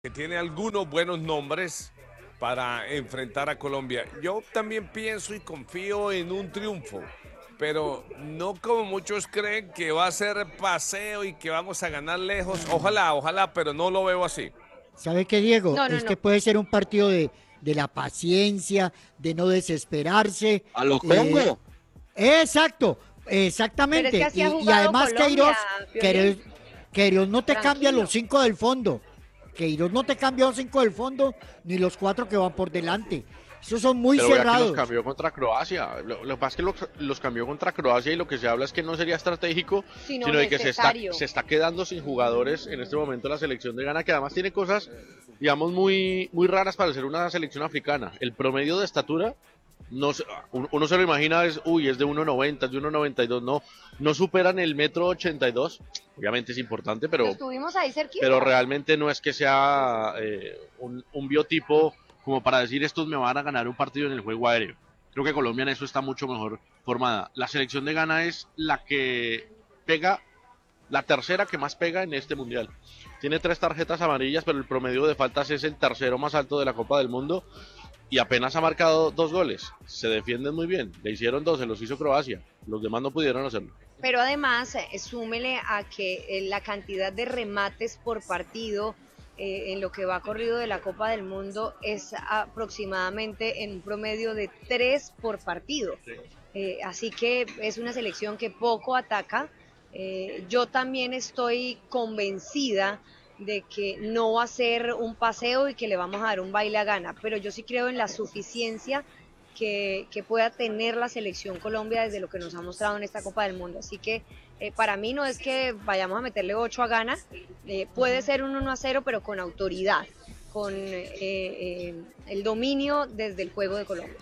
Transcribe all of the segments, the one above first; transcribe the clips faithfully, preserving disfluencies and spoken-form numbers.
que tiene algunos buenos nombres para enfrentar a Colombia. Yo también pienso y confío en un triunfo, pero no como muchos creen que va a ser paseo y que vamos a ganar lejos. Ojalá, ojalá, pero no lo veo así. ¿Sabe qué, Diego? No, no, Este no. puede ser un partido de, de la paciencia, de no desesperarse. A lo eh, Congo. exacto, Pero es que exactamente. así ha Y, y jugado además Colombia, Queiroz, Queiroz, Piolín. Queiroz no te cambia Tranquilo. los cinco del fondo. Queiroz no te cambia los cinco del fondo, ni los cuatro que van por delante. Esos son muy Pero vea que los cerrados. cambió contra Croacia. Lo, lo que pasa es que los, los cambió contra Croacia y lo que se habla es que no sería estratégico, Sino sino de que se está, necesario. se está quedando sin jugadores en este momento la selección de Ghana, que además tiene cosas, digamos, muy, muy raras para ser una selección africana. El promedio de estatura, no, se- uno, uno se lo imagina, es, uy, es de uno noventa, es de uno noventa y dos, no, no superan el metro ochenta y dos. Obviamente es importante, pero... Estuvimos ahí cerquita. pero realmente no es que sea eh, un, un biotipo como para decir estos me van a ganar un partido en el juego aéreo. Creo que Colombia en eso está mucho mejor formada. La selección de Ghana es la que pega, la tercera que más pega en este mundial. Tiene tres tarjetas amarillas, pero el promedio de faltas es el tercero más alto de la Copa del Mundo y apenas ha marcado dos goles. Se defienden muy bien. Le hicieron dos, se los hizo Croacia. Los demás no pudieron hacerlo. Pero además, eh, súmele a que eh, la cantidad de remates por partido eh, en lo que va corrido de la Copa del Mundo es aproximadamente en un promedio de tres por partido. Eh, así que es una selección que poco ataca. Eh, yo también estoy convencida de que no va a ser un paseo y que le vamos a dar un baile a Ghana, pero yo sí creo en la suficiencia que, que pueda tener la selección Colombia desde lo que nos ha mostrado en esta Copa del Mundo. Así que eh, para mí no es que vayamos a meterle ocho a Ghana, eh, puede ser un uno a cero, pero con autoridad, con eh, eh, el dominio desde el juego de Colombia.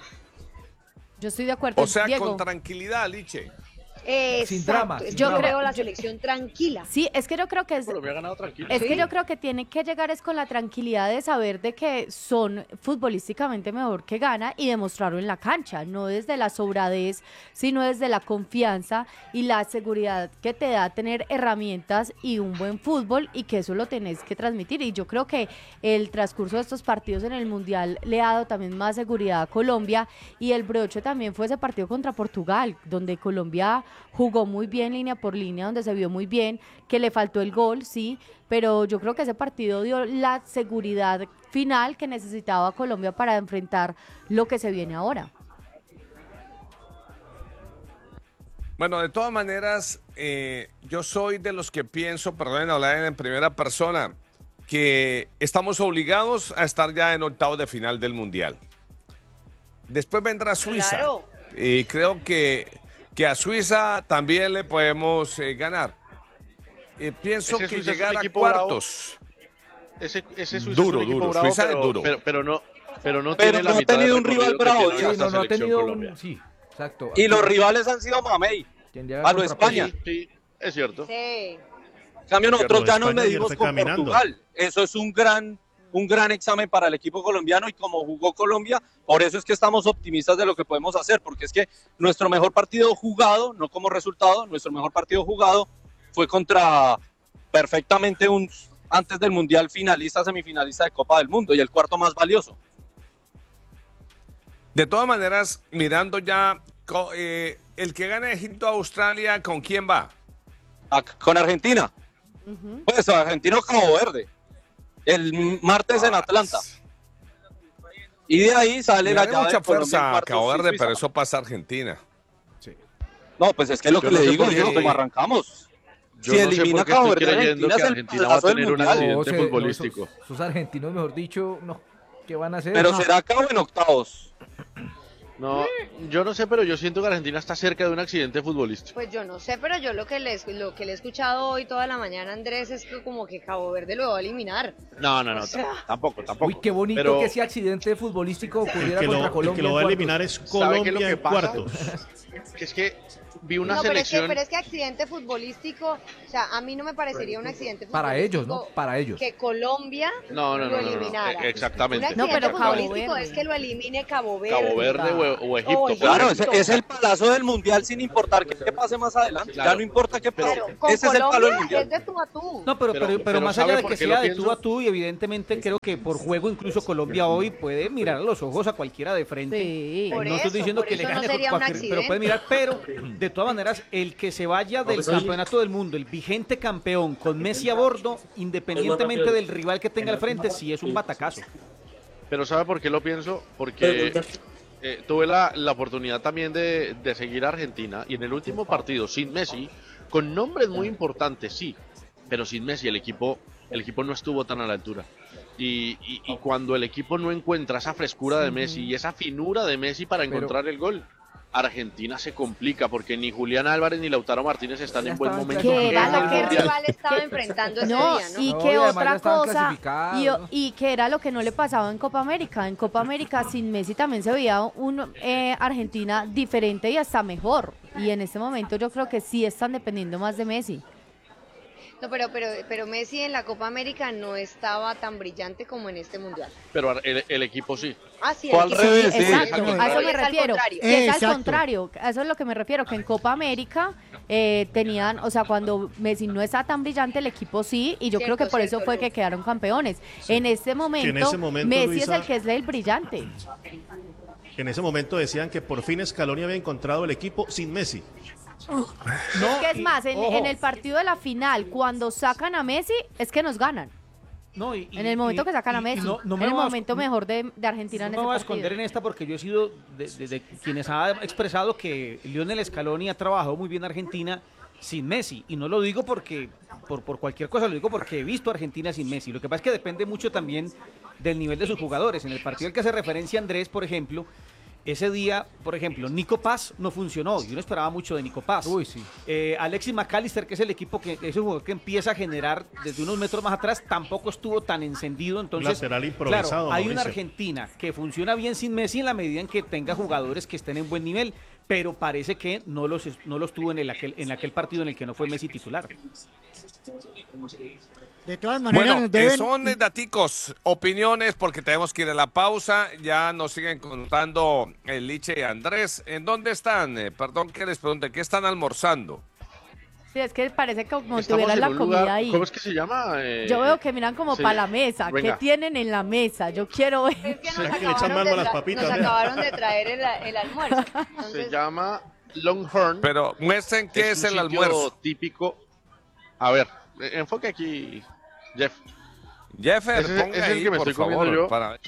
Yo estoy de acuerdo, O sea, Diego. con tranquilidad, Liche. Exacto. drama, sin Yo drama. creo la selección tranquila. Sí, es que yo creo que es, Colombia ha ganado tranquilo. es que Sí. yo creo que tiene que llegar es con la tranquilidad de saber de que son futbolísticamente mejor que Ghana y demostrarlo en la cancha, no desde la sobradez, sino desde la confianza y la seguridad que te da tener herramientas y un buen fútbol y que eso lo tenés que transmitir. Y yo creo que el transcurso de estos partidos en el Mundial le ha dado también más seguridad a Colombia y el broche también fue ese partido contra Portugal, donde Colombia jugó muy bien línea por línea, donde se vio muy bien, que le faltó el gol, sí, pero yo creo que ese partido dio la seguridad final que necesitaba Colombia para enfrentar lo que se viene ahora. Bueno, de todas maneras, eh, yo soy de los que pienso, perdonen hablar en primera persona, que estamos obligados a estar ya en octavos de final del Mundial. Después vendrá Suiza. Claro. Y creo que, que a Suiza también le podemos eh, ganar. Eh, pienso Ese que Suiza es un llegar a equipo bravo. cuartos. Ese, ese Suiza Duro, es un equipo duro. bravo, Suiza es pero, duro. Pero, pero no, pero no Pero tiene no la ha mitad tenido del un rival recorrido que bravo, tiene Diego. Sí, esta no, no ha selección tenido Colombia. un... Sí, exacto. Y los rivales han sido Mamey. Quien llega a lo contra España. Portugal. Sí, es cierto. Sí. En cambio, nosotros Pero ya nos España ayer medimos fue con caminando. Portugal. Eso es un gran, un gran examen para el equipo colombiano y como jugó Colombia, por eso es que estamos optimistas de lo que podemos hacer, porque es que nuestro mejor partido jugado, no como resultado, nuestro mejor partido jugado fue contra perfectamente un antes del Mundial finalista, semifinalista de Copa del Mundo y el cuarto más valioso. De todas maneras, mirando ya, co- eh, el que gane Egipto a Australia, ¿con quién va? Ac- Con Argentina, Ujú. pues Argentino Cabo Verde, el martes en Atlanta. Y de ahí sale Le la daré llave mucha de Colombia en fuerza a cuartos Cabo y Verde, Suiza. pero eso pasa a Argentina. No, pues es que lo Yo que no le sé digo, por qué Diego, estoy- como arrancamos. Yo Si no sé elimina por qué Cabo estoy Verde, creyendo Argentina que es el Argentina va a palazo del tener un Mundial. accidente No, se- no, futbolístico. esos, esos argentinos, mejor dicho, no. ¿Qué van a hacer? Pero No. será acá o en octavos. No, yo no sé, pero yo siento que Argentina está cerca de un accidente futbolístico. Pues yo no sé, pero yo lo que, les, lo que le he escuchado hoy toda la mañana, Andrés, es que como que Cabo Verde lo va a eliminar. No, no, no, O sea- t- tampoco, tampoco. Uy, qué bonito Pero que ese accidente futbolístico El ocurriera que, contra lo, el Colombia. que lo en va a cuartos. eliminar es ¿sabe qué es lo Colombia que en pasa? cuartos. que es que vi una no, pero es, que, selección. pero es que accidente futbolístico, o sea, a mí no me parecería un accidente futbolístico. Para ellos, ¿no? Para ellos. Que Colombia No, no, lo no, no, no, eliminara. eh, exactamente. Un No, accidente pero Cabo futbolístico Verde. es que lo elimine Cabo Verde. Cabo Verde o o Egipto. O por Claro, ejemplo. es, es el palazo del mundial sin importar qué, qué pase más adelante. Claro. Ya no importa qué pase. Claro, con Ese es el palo del Colombia mundial. es de tú a tú. No, pero, Pero- pero, pero, pero más ¿sabe allá de por que qué lo sea de pienso? tú a tú, y evidentemente creo que por juego incluso Colombia hoy puede mirar a los ojos a cualquiera de frente. Sí. Por no estoy eso, diciendo por que le eso no gane a sería un cualquier- pero puede mirar, pero de todas maneras, el que se vaya del campeonato del mundo, el vigente campeón con Messi a bordo, independientemente del rival que tenga al frente, sí es un batacazo. Pero ¿sabe por qué lo pienso? Porque eh, tuve la, la oportunidad también de, de seguir a Argentina y en el último partido sin Messi, con nombres muy importantes, sí, pero sin Messi el equipo, el equipo no estuvo tan a la altura. Y, y, y cuando el equipo no encuentra esa frescura de Messi y esa finura de Messi para Pero- encontrar el gol, Argentina se complica porque ni Julián Álvarez ni Lautaro Martínez están Ya en buen estaban momento. Que en era el lo ¿A que qué Mundial. rival estaba enfrentando ese No, día, no? y No, que y además otra ya estaban cosa, clasificados, y, ¿no? y que era lo que no le pasaba en Copa América. En Copa América sin Messi también se veía un eh, Argentina diferente y hasta mejor. Y en este momento yo creo que sí están dependiendo más de Messi. No, pero, pero, pero Messi en la Copa América no estaba tan brillante como en este mundial. Pero el, el equipo sí. Ah, sí, Fue el al equipo- revés, sí. Exacto, es al a eso contrario. me Es al refiero. contrario. Que es al Exacto. contrario, a eso es lo que me refiero, que en Copa América eh, tenían, o sea, cuando Messi no está tan brillante, el equipo sí, y yo Cierto, creo que por eso cierto, fue Luz. que quedaron campeones. En este momento, ese momento, Messi Luisa- es el que es el brillante. En ese momento decían que por fin Scaloni había encontrado el equipo sin Messi. es que es y- más, en, ojo. en el partido de la final, cuando sacan a Messi, es que nos ganan. No, y- y- En el momento y- que sacan a y- y Messi, no- no en me el voy a- momento mejor de, de Argentina en No me ese voy a partido. esconder en esta porque yo he sido de, de- de quienes ha expresado que Lionel Scaloni ha trabajado muy bien a Argentina sin Messi. Y no lo digo porque por, por cualquier cosa, lo digo porque he visto a Argentina sin Messi. Lo que pasa es que depende mucho también del nivel de sus jugadores. En el partido al que hace referencia Andrés, por ejemplo, ese día, por ejemplo, Nico Paz no funcionó. Yo no esperaba mucho de Nico Paz. Uy, sí. Eh, Alexis McAllister, que es el equipo que es un jugador que empieza a generar desde unos metros más atrás, tampoco estuvo tan encendido. Entonces, Lateral improvisado, claro, hay una Mauricio. Argentina que funciona bien sin Messi en la medida en que tenga jugadores que estén en buen nivel, pero parece que no los no los tuvo en el aquel en aquel partido en el que no fue Messi titular. De todas maneras, Bueno, nos eh, deben... son eh, daticos, opiniones, porque tenemos que ir a la pausa. Ya nos siguen contando el Liche y Andrés. ¿En dónde están? Eh, perdón que les pregunte, ¿qué están almorzando? Sí, es que parece como Estamos tuvieran en la un comida lugar- ahí. ¿Cómo es que se llama? Eh, Yo veo que miran como sí. para la mesa. ¿Qué Venga. tienen en la mesa? Yo quiero ver. Es que nos, Sí, le echan acabaron mano de, a las tra- papitas, nos ¿eh? acabaron de traer el, el almuerzo. Entonces, Se llama Longhorn. Pero muestren qué es, un el sitio almuerzo. típico. A ver, eh, enfoque aquí, Jeff. Jeffer, Ese es- ponga ese es el ahí, que me por estoy comiendo favor. yo. para-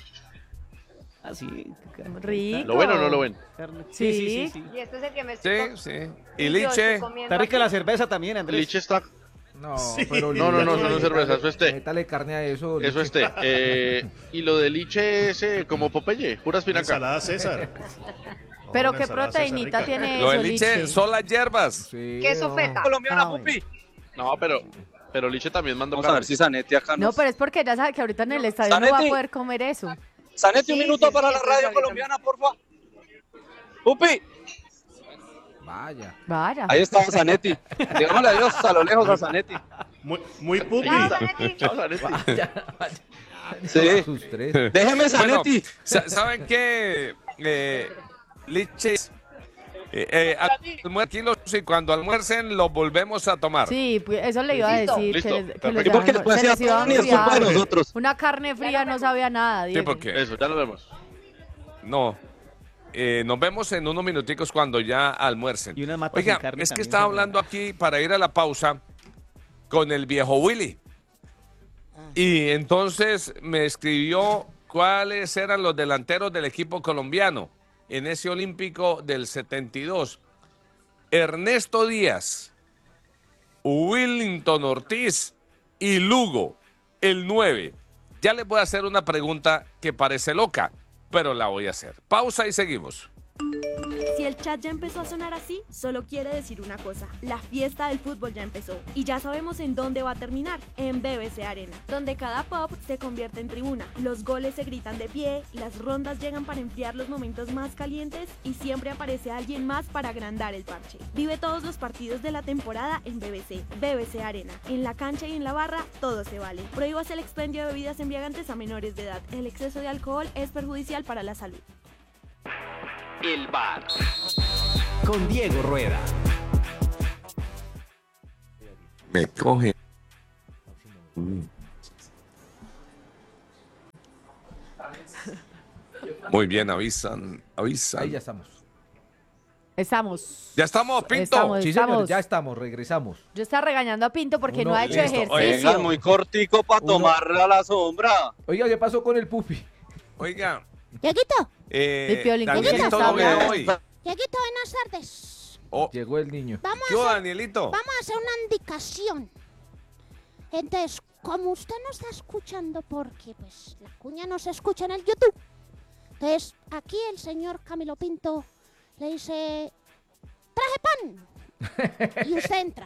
Así. Rico. ¿Lo ven o no lo ven? Sí, sí, sí, sí. y este es el que me estoy Sí, com- sí. Y yo estoy Liche, comiendo Está rica aquí. la cerveza también, Andrés. Liche está. No, pero No, no, no, eso no es cerveza, métale- eso es té. Métale carne a eso. Eso Liche. es té. Eh, y lo de Liche es eh, como Popeye, pura espinaca. Ensalada César. Pero Una qué ensalada César proteinita rica. tiene lo de eso, Liche Liche. son las hierbas. Sí, Queso no. feta. Colombiana, Ah, bueno. pupi. No, pero, pero Liche también mandó Vamos a ver carne. si Zanetti acá No, nos... pero es porque ya sabe que ahorita en el estadio no va a Zanetti. poder comer eso. Zanetti, un Sí, minuto sí, para sí, la sí, radio sí, colombiana, porfa. Pupi. Vaya. Vaya. Ahí está Zanetti. Digámosle adiós a lo lejos a Zanetti. Muy, muy pupi. Chao, Zanetti. Chao, Zanetti. Sí. Sus tres. Déjeme Bueno, Zanetti. sa- ¿saben qué? Eh, Liche, eh, eh, almuer- kilos, y cuando almuercen los volvemos a tomar. Sí, pues eso le iba a Listo. decir. Listo, Que, les- que perfecto. los ¿Y por qué dejan- después se se les iba a ni es culpa de enfriar. nosotros? Una carne fría no sabía nada. Sí, Diego. porque Eso, ya nos vemos. no. Eh, nos vemos en unos minuticos cuando ya almuercen. Y unas matas Oiga, sin carne es que también estaba son hablando aquí para ir a la pausa con el viejo Willy. Y entonces me escribió cuáles eran los delanteros del equipo colombiano en ese olímpico del setenta y dos. Ernesto Díaz, Willington Ortiz y Lugo, el nueve. Ya les voy a hacer una pregunta que parece loca, pero la voy a hacer. Pausa y seguimos. Si el chat ya empezó a sonar así, solo quiere decir una cosa, la fiesta del fútbol ya empezó y ya sabemos en dónde va a terminar, en B B C Arena, donde cada pop se convierte en tribuna, los goles se gritan de pie, las rondas llegan para enfriar los momentos más calientes y siempre aparece alguien más para agrandar el parche. Vive todos los partidos de la temporada en B B C, B B C Arena, en la cancha y en la barra, todo se vale. Prohíbase el expendio de bebidas embriagantes a menores de edad, el exceso de alcohol es perjudicial para la salud. El V A R con Diego Rueda. Me coge. Mm. Muy bien, avisan, avisan. Ahí ya estamos. Estamos. ¿Ya estamos, Pinto? Estamos, Sí, señor, estamos. ya estamos, regresamos. Yo estaba regañando a Pinto porque Uno, no ha hecho listo. ejercicio. Oiga, muy cortico para Uno. tomarla a la sombra. Oiga, ¿qué pasó con el pupi? Oiga, Dieguito, eh, El Piolín, ¿con quién Danielito está no viene hablando? hoy. Dieguito, buenas tardes. Oh, Llegó el niño. Vamos ¿qué a hubo, hacer, Danielito? vamos a hacer una indicación. Entonces, como usted no está escuchando porque pues la cuña no se escucha en el YouTube, entonces aquí el señor Camilo Pinto le dice, traje pan, y usted entra.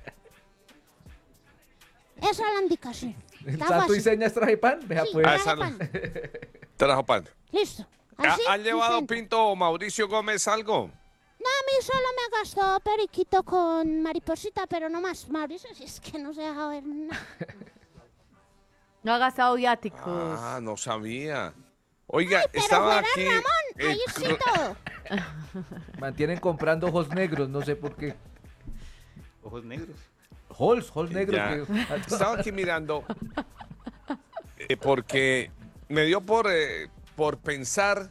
Esa es la indicación. ¿El Está santo y fácil. señas traje pan? Vea Sí, pues. Ah, traje esa no. pan. Trajo pan. Listo. ¿Ha, Así, ¿Ha y llevado usted entra. Pinto o Mauricio Gómez algo? No, a mí solo me gastó periquito con mariposita, pero no más. Mauricio, si es que no se deja ver nada. No ha gastado viáticos. Ah, no sabía. Oiga, Pero estaba fuera aquí. Ramón, eh, ahí sí todo. Mantienen comprando ojos negros, no sé por qué. Ojos negros. Hols, hols negros. Ya. que- Estaba aquí mirando eh, porque me dio por, eh, por pensar,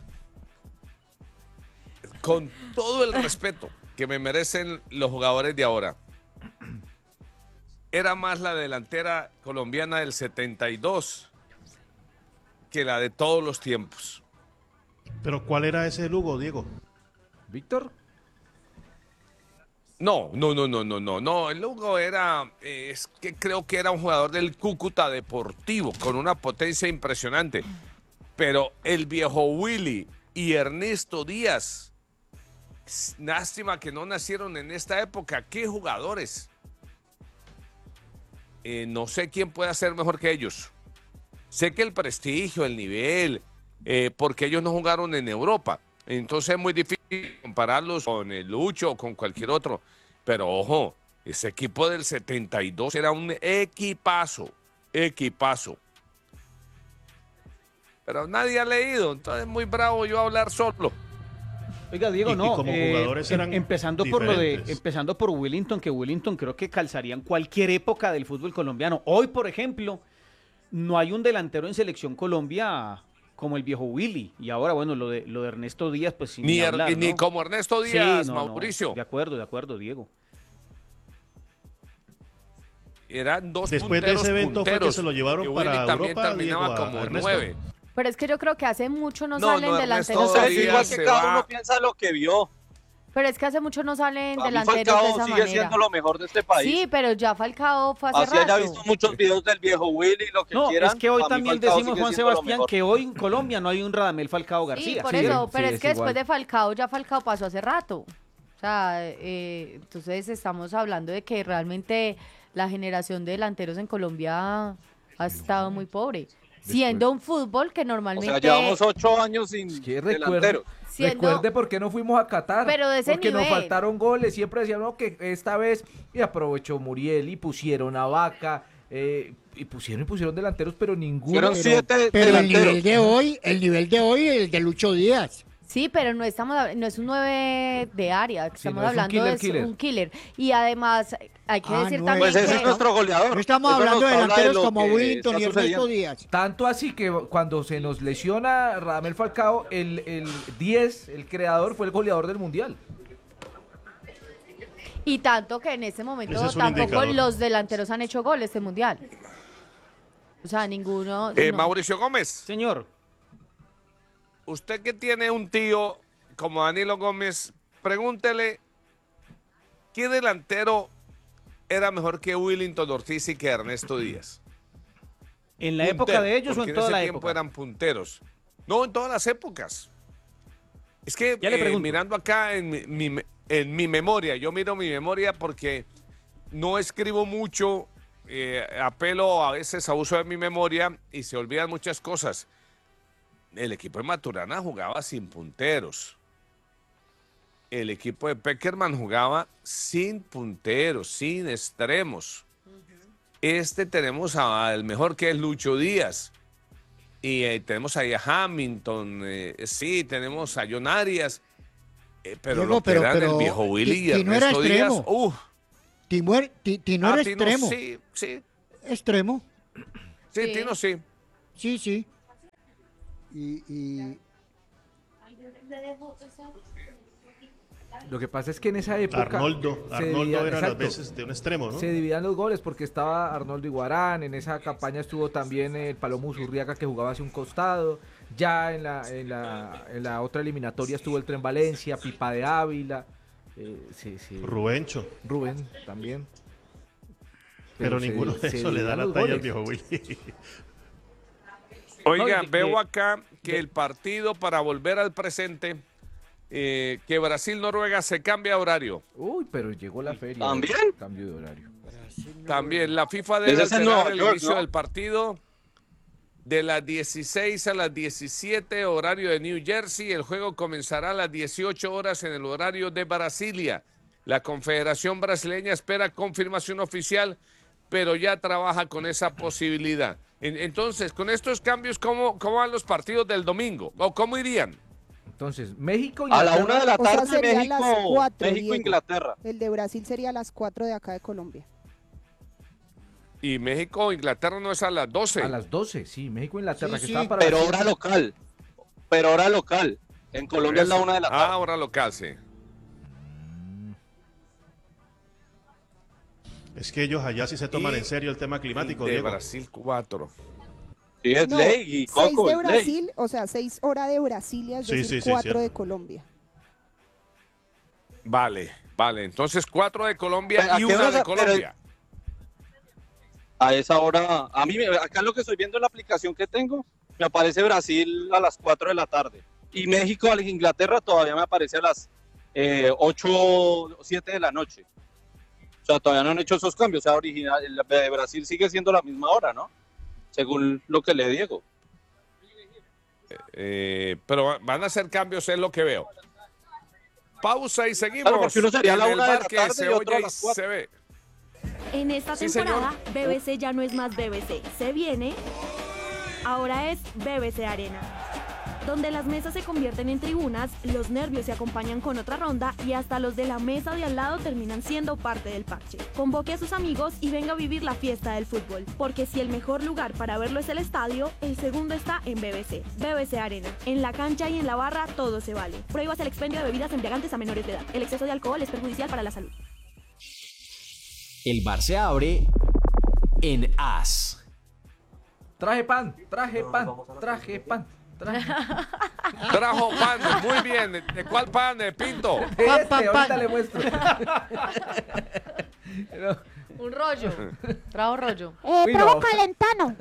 con todo el respeto que me merecen los jugadores de ahora, era más la delantera colombiana del setenta y dos que la de todos los tiempos. Pero ¿cuál era ese Lugo, Diego? ¿Víctor? No, no, no, no, no, no, no. El Lugo era, eh, es que creo que era un jugador del Cúcuta Deportivo con una potencia impresionante. Pero el viejo Willy y Ernesto Díaz, s- lástima que no nacieron en esta época. ¿Qué jugadores? Eh, no sé quién puede hacer mejor que ellos. Sé que el prestigio, el nivel, eh, porque ellos no jugaron en Europa. Entonces es muy difícil compararlos con el Lucho o con cualquier otro. Pero ojo, ese equipo del setenta y dos era un equipazo, equipazo. Pero nadie ha leído, entonces es muy bravo yo hablar solo. Oiga, Diego, Y- y no. como eh, jugadores em- eran empezando por lo de, diferentes. empezando por Willington, que Willington creo que calzaría en cualquier época del fútbol colombiano. Hoy, por ejemplo, no hay un delantero en selección Colombia como el viejo Willy. Y ahora, bueno, lo de, lo de Ernesto Díaz, pues sin Ni, er- hablar, ni ¿no? como Ernesto Sí, Díaz, no, no, Mauricio. de acuerdo, de acuerdo, Diego. Eran dos Después de punteros, ese evento fue que punteros. se lo llevaron Y para Willy también Europa, terminaba Diego, a como Ernesto. nueve. Pero es que yo creo que hace mucho no, No, salen no, delanteros. Ernesto Es Díaz igual se que cada va. uno piensa lo que vio. Pero es que hace mucho no salen A mí delanteros de Falcao esa sigue manera. siendo lo mejor de este país. Sí, pero ya Falcao fue hace Así haya rato. visto muchos videos del viejo Willy, lo que No, quieran. es que hoy a mí también Falcao decimos, sigue Juan siendo lo Sebastián, mejor. que hoy en Colombia no hay un Radamel Falcao Sí, García. por Sí, eso, pero sí, es que es después igual. de Falcao, ya Falcao pasó hace rato. O sea, eh, entonces estamos hablando de que realmente la generación de delanteros en Colombia ha estado muy pobre. Siendo un fútbol que O normalmente... sea, llevamos ocho años sin Es que delanteros. recuerde, Siendo- recuerde por qué no fuimos a Qatar. Pero de ese porque nos nivel. faltaron goles. Siempre decían no, que esta vez y aprovechó Muriel y pusieron a Vaca. eh, y pusieron y pusieron delanteros, pero ninguno. Fueron Pero- siete Pero el delanteros. nivel de hoy, el nivel de hoy, el de Lucho Díaz. Sí, pero no estamos hab- no es un nueve de área, estamos no es un hablando killer, de killer. un killer. Y además hay que Ah, decir nueve. también Pues ese que es nuestro goleador. No estamos Eso hablando nos de habla delanteros lo como que Willington está y Ernesto sucediendo. Díaz. Tanto así que cuando se nos lesiona Radamel Falcao, el, el diez, el creador, fue el goleador del Mundial. y tanto que en este momento Ese es un tampoco indicador. los delanteros han hecho gol este mundial. O sea, ninguno. Eh, no. Mauricio Gómez, Señor, usted que tiene un tío como Danilo Gómez, pregúntele qué delantero era mejor que Willington Ortiz y que Ernesto Díaz. ¿en la Puntero, época de ellos o porque en toda ese la tiempo época? eran punteros. No, en todas las épocas. Es que Ya le eh, pregunto. mirando acá en mi, mi- en mi memoria, yo miro mi memoria porque no escribo mucho, eh, apelo a veces a uso de mi memoria y se olvidan muchas cosas. El equipo de Maturana jugaba sin punteros. El equipo de Peckerman jugaba sin punteros, sin extremos. Este tenemos al mejor que es Lucho Díaz. Y eh, tenemos ahí a Hamilton, eh, sí, tenemos a John Arias, Eh, pero Diego, lo que pero- eran pero el viejo Willy Ti- y Tino era Ernesto Díaz, extremo. uf. Tino, er- Ti- Tino Ah, era Tino, extremo. sí, sí. Extremo. Sí, Sí. Tino sí. Sí, sí. Y, y- Lo que pasa es que en esa época... Arnoldo, se Arnoldo dividían- era las exacto, veces de un extremo, ¿no? Se dividían los goles porque estaba Arnoldo Iguarán, en esa campaña estuvo también el Palomo Zurriaga que jugaba hacia un costado, ya en la, en la, en la otra eliminatoria estuvo el Tren Valencia, Pipa de Ávila, eh, sí, sí. Rubencho. Rubén también. Pero se- ninguno de se eso le da dividían la los talla al goles. viejo Willy. Oiga, No, y- veo y- acá que el partido para volver al presente, eh, que Brasil-Noruega se cambia horario. Uy, pero llegó la feria. ¿También? Cambio de horario. También la FIFA debe Ese es en alterar Nueva el York, inicio ¿no? del partido de las dieciséis a las diecisiete, horario de New Jersey. El juego comenzará a las dieciocho horas en el horario de Brasilia. La Confederación Brasileña espera confirmación oficial, pero ya trabaja con esa posibilidad. En- Entonces, con estos cambios, ¿cómo, cómo van los partidos del domingo? ¿O cómo irían? Entonces, México y A la una de la O sea, tarde, sería México, las cuatro, México, Diego. Inglaterra. El de Brasil sería a las cuatro de acá de Colombia. Y México, Inglaterra no es a las doce. A las doce, sí, México e Inglaterra, Sí, que sí, estaba para Pero las hora siete. local. Pero hora local. En Colombia es la una de la tarde. Ah, hora local, sí. Es que ellos allá sí se toman Y- en serio el tema climático, de Diego. Brasil cuatro. Sí, es No, ley y seis Coco, de es ley. Brasil, o sea, seis horas de Brasilia, es Sí, decir, sí, sí, cuatro cierto. de Colombia. Vale, vale. Entonces cuatro de Colombia Pero, ¿a y qué una hora- de pero- Colombia. A esa hora, a mí, me- acá lo que estoy viendo en la aplicación que tengo, me aparece Brasil a las cuatro de la tarde. Y México, a Inglaterra, todavía me aparece a las eh, ocho o siete de la noche. O sea, todavía no han hecho esos cambios. O sea, original, el de Brasil sigue siendo la misma hora, ¿no? Según lo que le digo. Eh, pero van a hacer cambios, es lo que veo. Pausa y seguimos. Claro, porque uno sería a la En el una de la bar que tarde se y otro a oye y las cuatro. se ve. En esta Sí, temporada, señor. B B C ya no es más B B C. Se viene. Ahora es B B C Arena. Donde las mesas se convierten en tribunas, los nervios se acompañan con otra ronda y hasta los de la mesa de al lado terminan siendo parte del parche. Convoque a sus amigos y venga a vivir la fiesta del fútbol. Porque si el mejor lugar para verlo es el estadio, el segundo está en B B C. B B C Arena. En la cancha y en la barra todo se vale. Prohíbas el expendio de bebidas embriagantes a menores de edad. El exceso de alcohol es perjudicial para la salud. El bar se abre en As. Traje pan, traje pan, traje pan. Traje. Trajo pan, muy bien. ¿De cuál pan, de Pinto? Este, Pan, pan, ahorita pan. le muestro. No, Un rollo. Trajo rollo. Eh, Uy, trajo no. calentano.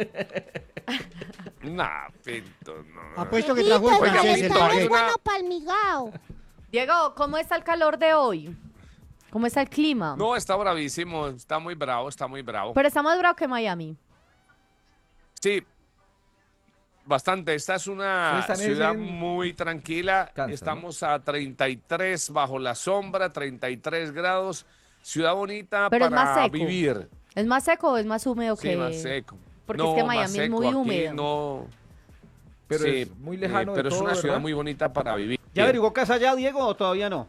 Nah, Pinto, no. Apuesto que Sí, trajo el pues, Oiga, francés, el Pinto, calentano hay es paquete. una- bueno palmigao. Diego, ¿cómo está el calor de hoy? ¿Cómo está el clima? No, está bravísimo, está muy bravo, está muy bravo. Pero está más bravo que Miami. Sí, bastante. Esta es una Esta es ciudad en muy tranquila. Kansas, Estamos a treinta y tres bajo la sombra, treinta y tres grados. Ciudad bonita Pero es para más seco. vivir. ¿Es más seco o es más húmedo Sí, que...? más seco. Porque No, es que más Miami es seco, muy aquí húmedo. No, Pero sí, es muy lejano eh, de pero es todo, una ciudad ¿verdad? muy bonita para vivir. ¿Ya averiguó casa ya, Diego, o todavía no?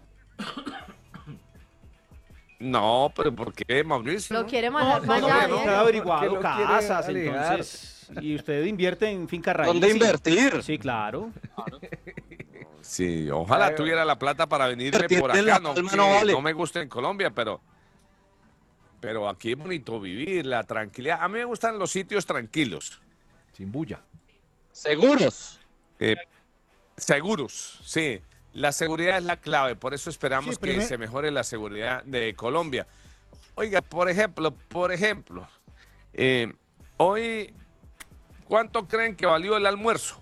No, pero ¿por qué, Mauricio? Lo quiere mandar No, para no, allá, no, Diego. usted ha averiguado porque lo quiere casas, alejar. entonces. Y usted invierte en finca raíz. ¿Dónde sí. invertir? Sí, claro. Sí, ojalá Ay, tuviera la plata para venirme invertir por en La acá. No, Palma que no vale. no me gusta en Colombia, pero, pero aquí es bonito vivir, la tranquilidad. A mí me gustan los sitios tranquilos. Sin bulla. Seguros. Eh, seguros, sí. La seguridad es la clave, por eso esperamos Sí, que primer- se mejore la seguridad de Colombia. Oiga, por ejemplo, por ejemplo, eh, hoy, ¿cuánto creen que valió el almuerzo?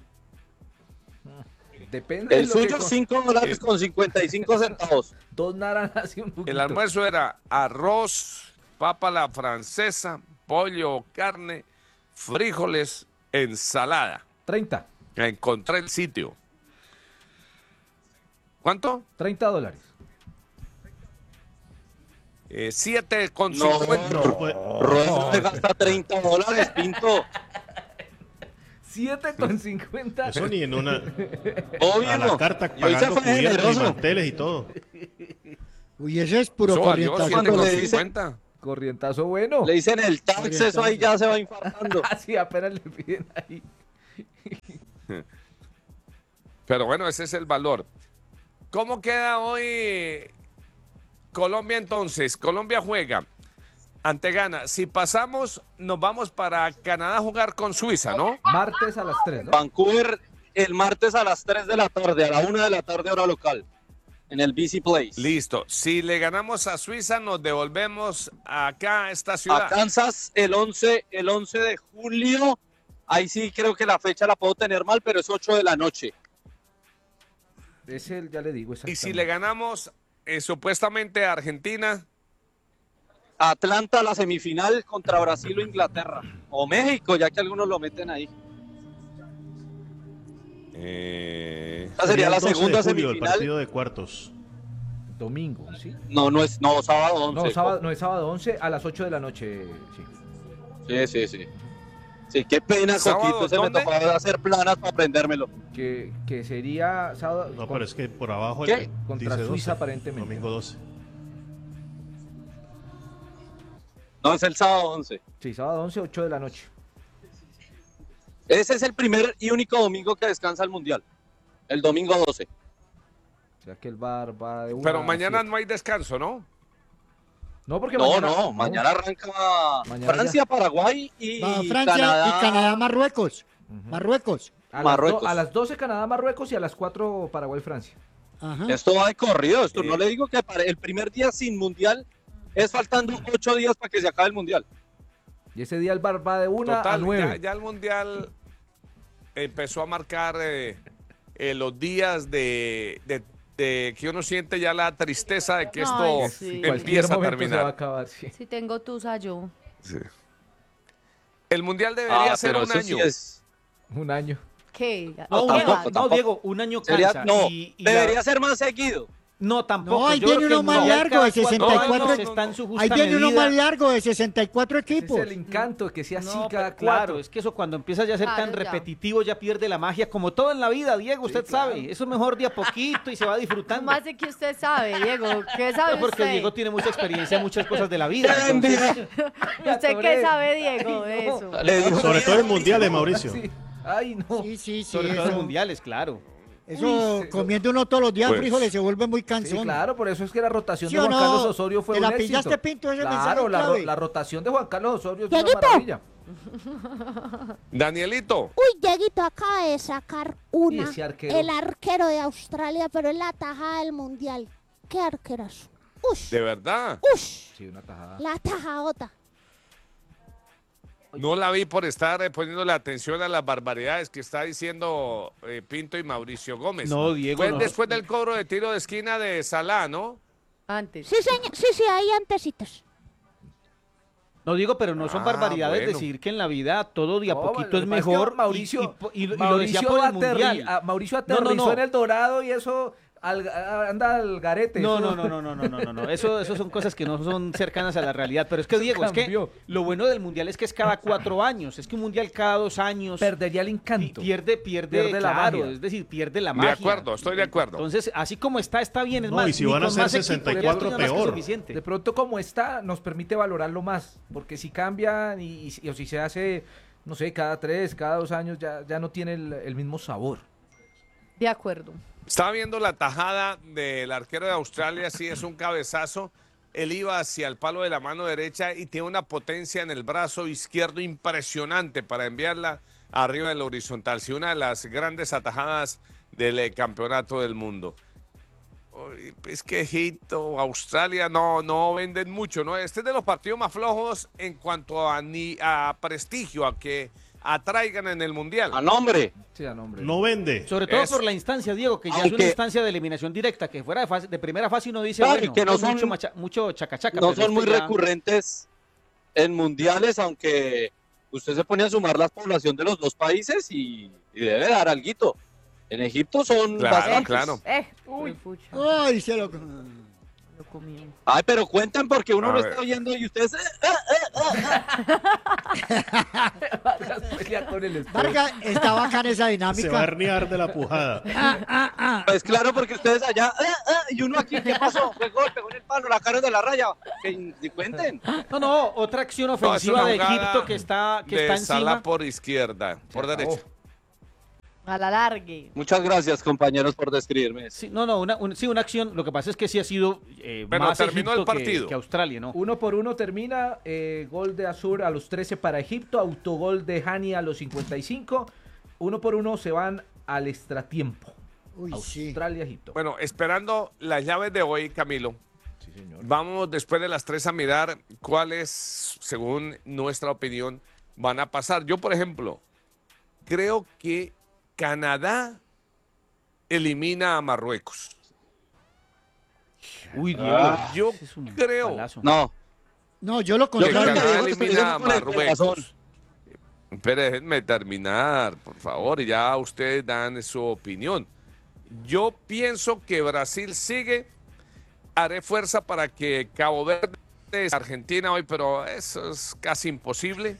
Depende de El lo que suyo, con- cinco dólares con cincuenta y cinco centavos. Dos naranjas y un poquito. El almuerzo era arroz, papa a la francesa, pollo o carne, frijoles, ensalada. treinta. Encontré el sitio. ¿Cuánto? treinta dólares. Eh, siete con No, cincuenta. Rueda se gasta treinta dólares, Pinto. siete con cincuenta. Eso ni en una... Obvio, a la carta y hoy se pagando fue cubiertos y generoso. manteles y todo. Uy, ese es puro Eso valió corrientazo. siete con le dicen- cincuenta. Corrientazo bueno. Le dicen el tax, eso ahí ya se va infartando. Así apenas le piden ahí. Pero bueno, ese es el valor. ¿Cómo queda hoy Colombia entonces? Colombia juega ante Ghana. Si pasamos, nos vamos para Canadá a jugar con Suiza, ¿no? Martes a las tres, ¿no? Vancouver el martes a las tres de la tarde, a la una de la tarde hora local, en el B C Place. Listo. Si le ganamos a Suiza, nos devolvemos acá a esta ciudad. A Kansas el once, el once de julio. Ahí sí creo que la fecha la puedo tener mal, pero es ocho de la noche. Ese ya le digo Y exactamente. si le ganamos eh, supuestamente a Argentina, Atlanta la semifinal contra Brasil o Inglaterra. O México, ya que algunos lo meten ahí. eh, Esa sería la el doce segunda de julio, el semifinal. partido de cuartos. Domingo, ¿sí? No, no es, no, sábado once. No, sábado, no, es sábado once a las ocho de la noche, sí. Sí, sí, sí. Sí, qué pena, ¿Sábado Coquito, se dónde? me tocaba hacer planas para aprendérmelo. Que, que sería sábado No, con- pero es que por abajo ¿Qué? el- contra dice Suiza doce, aparentemente. Domingo doce. No, es el sábado once. Sí, sábado once, ocho de la noche. Ese es el primer y único domingo que descansa el Mundial. El domingo doce. O sea que el bar va de una pero a mañana siete. no hay descanso, ¿no? No, porque No, mañana... no, mañana arranca Mañana Francia, Paraguay y Va Francia Canadá. y Canadá, Marruecos. Ujú. Marruecos. A las, Marruecos. do- a las doce Canadá, Marruecos y a las cuatro Paraguay, Francia. Ajá. Esto va de corrido. Esto Eh. no le digo que para el primer día sin Mundial es faltando ocho días para que se acabe el Mundial. Y ese día el bar va de una a Total, nueve. ya, ya el Mundial empezó a marcar eh, eh, los días de, de- de que uno siente ya la tristeza de que Ay, esto sí. Cualquier empieza a momento se va a terminar. acabar, sí. Si tengo tusa yo. Sí. El Mundial debería Ah, ser pero un eso sí año. es- Un año. ¿Qué? No, No, un año- tampoco, no, tampoco. Diego, un año Sería- cansa. no, y- y debería la- ser más seguido. No, tampoco. No, ahí Yo viene creo que uno el más Mundial largo cada de cuatro sesenta y cuatro. años está en su justa Ahí viene uno medida. más largo de sesenta y cuatro Ese equipos. es el encanto, que sea así No, cada pero claro, cuatro. es que eso cuando empieza ya a ser Claro, tan ya. repetitivo ya pierde la magia, como todo en la vida, Diego, usted claro. sabe. Eso es mejor de a poquito y se va disfrutando. ¿Cómo hace que usted sabe, Diego? ¿Qué sabe Porque usted? Diego tiene mucha experiencia en muchas cosas de la vida. ¡Qué entonces- envidia! ¿Usted qué sabe, Diego, de eso? Le digo, Sobre todo en mundiales, Mauricio. Sí. Ay, no. Sí, sí, sí. sobre todo en Eso, mundiales, claro. eso Uy, sí. comiendo uno todos los días Pues. frijoles se vuelve muy Sí, cansón. claro, por eso es que la rotación ¿Sí de o Juan no? Carlos Osorio fue ¿Te un la éxito. pillaste, Pinto, ese mensaje Claro, la, ro- clave? la rotación de Juan Carlos Osorio es Dieguito. una maravilla. Danielito, Uy, Dieguito acaba de sacar una. Y ese arquero. El arquero de Australia, pero es la tajada del Mundial. ¿Qué arquerazo? Ush, de verdad, ush, Sí, una tajada. la tajadota. no la vi por estar eh, poniéndole atención a las barbaridades que está diciendo eh, Pinto y Mauricio Gómez. No, Diego, Fue no. después del cobro de tiro de esquina de Salah, ¿no? Antes. Sí, señor, sí, sí, ahí antecitos. No digo, pero no son Ah, barbaridades bueno. decir que en la vida todo de a No, poquito lo es que pasa es que mejor. y- Mauricio, y, y- y lo Mauricio decía por el aterri- mundial. a- Mauricio No, no, aterrizó no. en el Dorado y eso al- a- anda al garete. No, eso- no, no, no, no, no, no, no, no. Eso, eso son cosas que no son cercanas a la realidad. Pero es que, Diego, es que cambió. lo bueno del mundial es que es cada cuatro años. Es que un mundial cada dos años Perdería el pi- encanto. pierde, pierde, Pierde la claro, magia. es decir, pierde la De magia. acuerdo, estoy de acuerdo. Entonces, así como está, está bien. Es No, más, y si ni van a con ser más equipo, sesenta y ya cuatro, tiene más que peor. suficiente. De pronto como está, nos permite valorarlo más, porque si cambian y, y- o si se hace, no sé, cada tres, cada dos años, ya, ya no tiene el, el mismo sabor. De acuerdo. Estaba viendo la tajada del arquero de Australia, sí, es un cabezazo. Él iba hacia el palo de la mano derecha y tiene una potencia en el brazo izquierdo impresionante para enviarla arriba del horizontal. Sí, una de las grandes atajadas del eh, campeonato del mundo. Uy, es que Egipto, Australia no, no venden mucho, ¿no? Este es de los partidos más flojos en cuanto a, ni, a prestigio, a que atraigan en el Mundial. A nombre. Sí, a nombre. No vende. Sobre todo Eso. por la instancia, Diego, que ya es una Aunque- instancia de eliminación directa, que fuera de, fase- de primera fase uno dice, Claro, y bueno, que no es son- mucho, macha- mucho chacachaca. No pero son muy esto ya- recurrentes en mundiales, aunque usted se pone a sumar la población de los dos países y, y debe dar alguito. En Egipto son Claro, bastantes. claro. Eh, uy, pucha, Ay, se lo... lo comió. Ay, pero cuentan porque uno A lo ver. está oyendo y ustedes... eh, eh, eh, Vargas, está bacana esa dinámica. Se va a herniar de la pujada. Ah, ah, ah. Pues claro, porque ustedes allá, ah, ah, y uno aquí, ¿qué pasó? Fue gol, pegó en el palo, la cara de la raya. Que, que cuenten. No, no, otra acción No, es ofensiva una de jugada Egipto que está, que de está Salah encima. por izquierda, por derecha. A la largue. Muchas gracias, compañeros, por describirme. Sí, no, no, una, un- sí, una acción. Lo que pasa es que sí ha sido eh, Bueno, más terminó Egipto el partido. Que, que Australia, ¿no? Uno por uno termina, eh, gol de Azur a los trece para Egipto, autogol de Hani a los cincuenta y cinco, uno por uno se van al extratiempo. Uy, sí. Australia, Egipto. Bueno, esperando las llaves de hoy, Camilo. Sí, señor. Vamos después de las tres a mirar cuáles, según nuestra opinión, van a pasar. Yo, por ejemplo, creo que Canadá elimina a Marruecos. Uy, Diego, Ah. Yo ese es un creo palazo. No, No, yo lo que creo contrario. que Canadá Diego está elimina a con el Marruecos. corazón. Pero déjenme terminar, por favor, y ya ustedes dan su opinión. Yo pienso que Brasil sigue. Haré fuerza para que Cabo Verde es Argentina hoy, pero eso es casi imposible.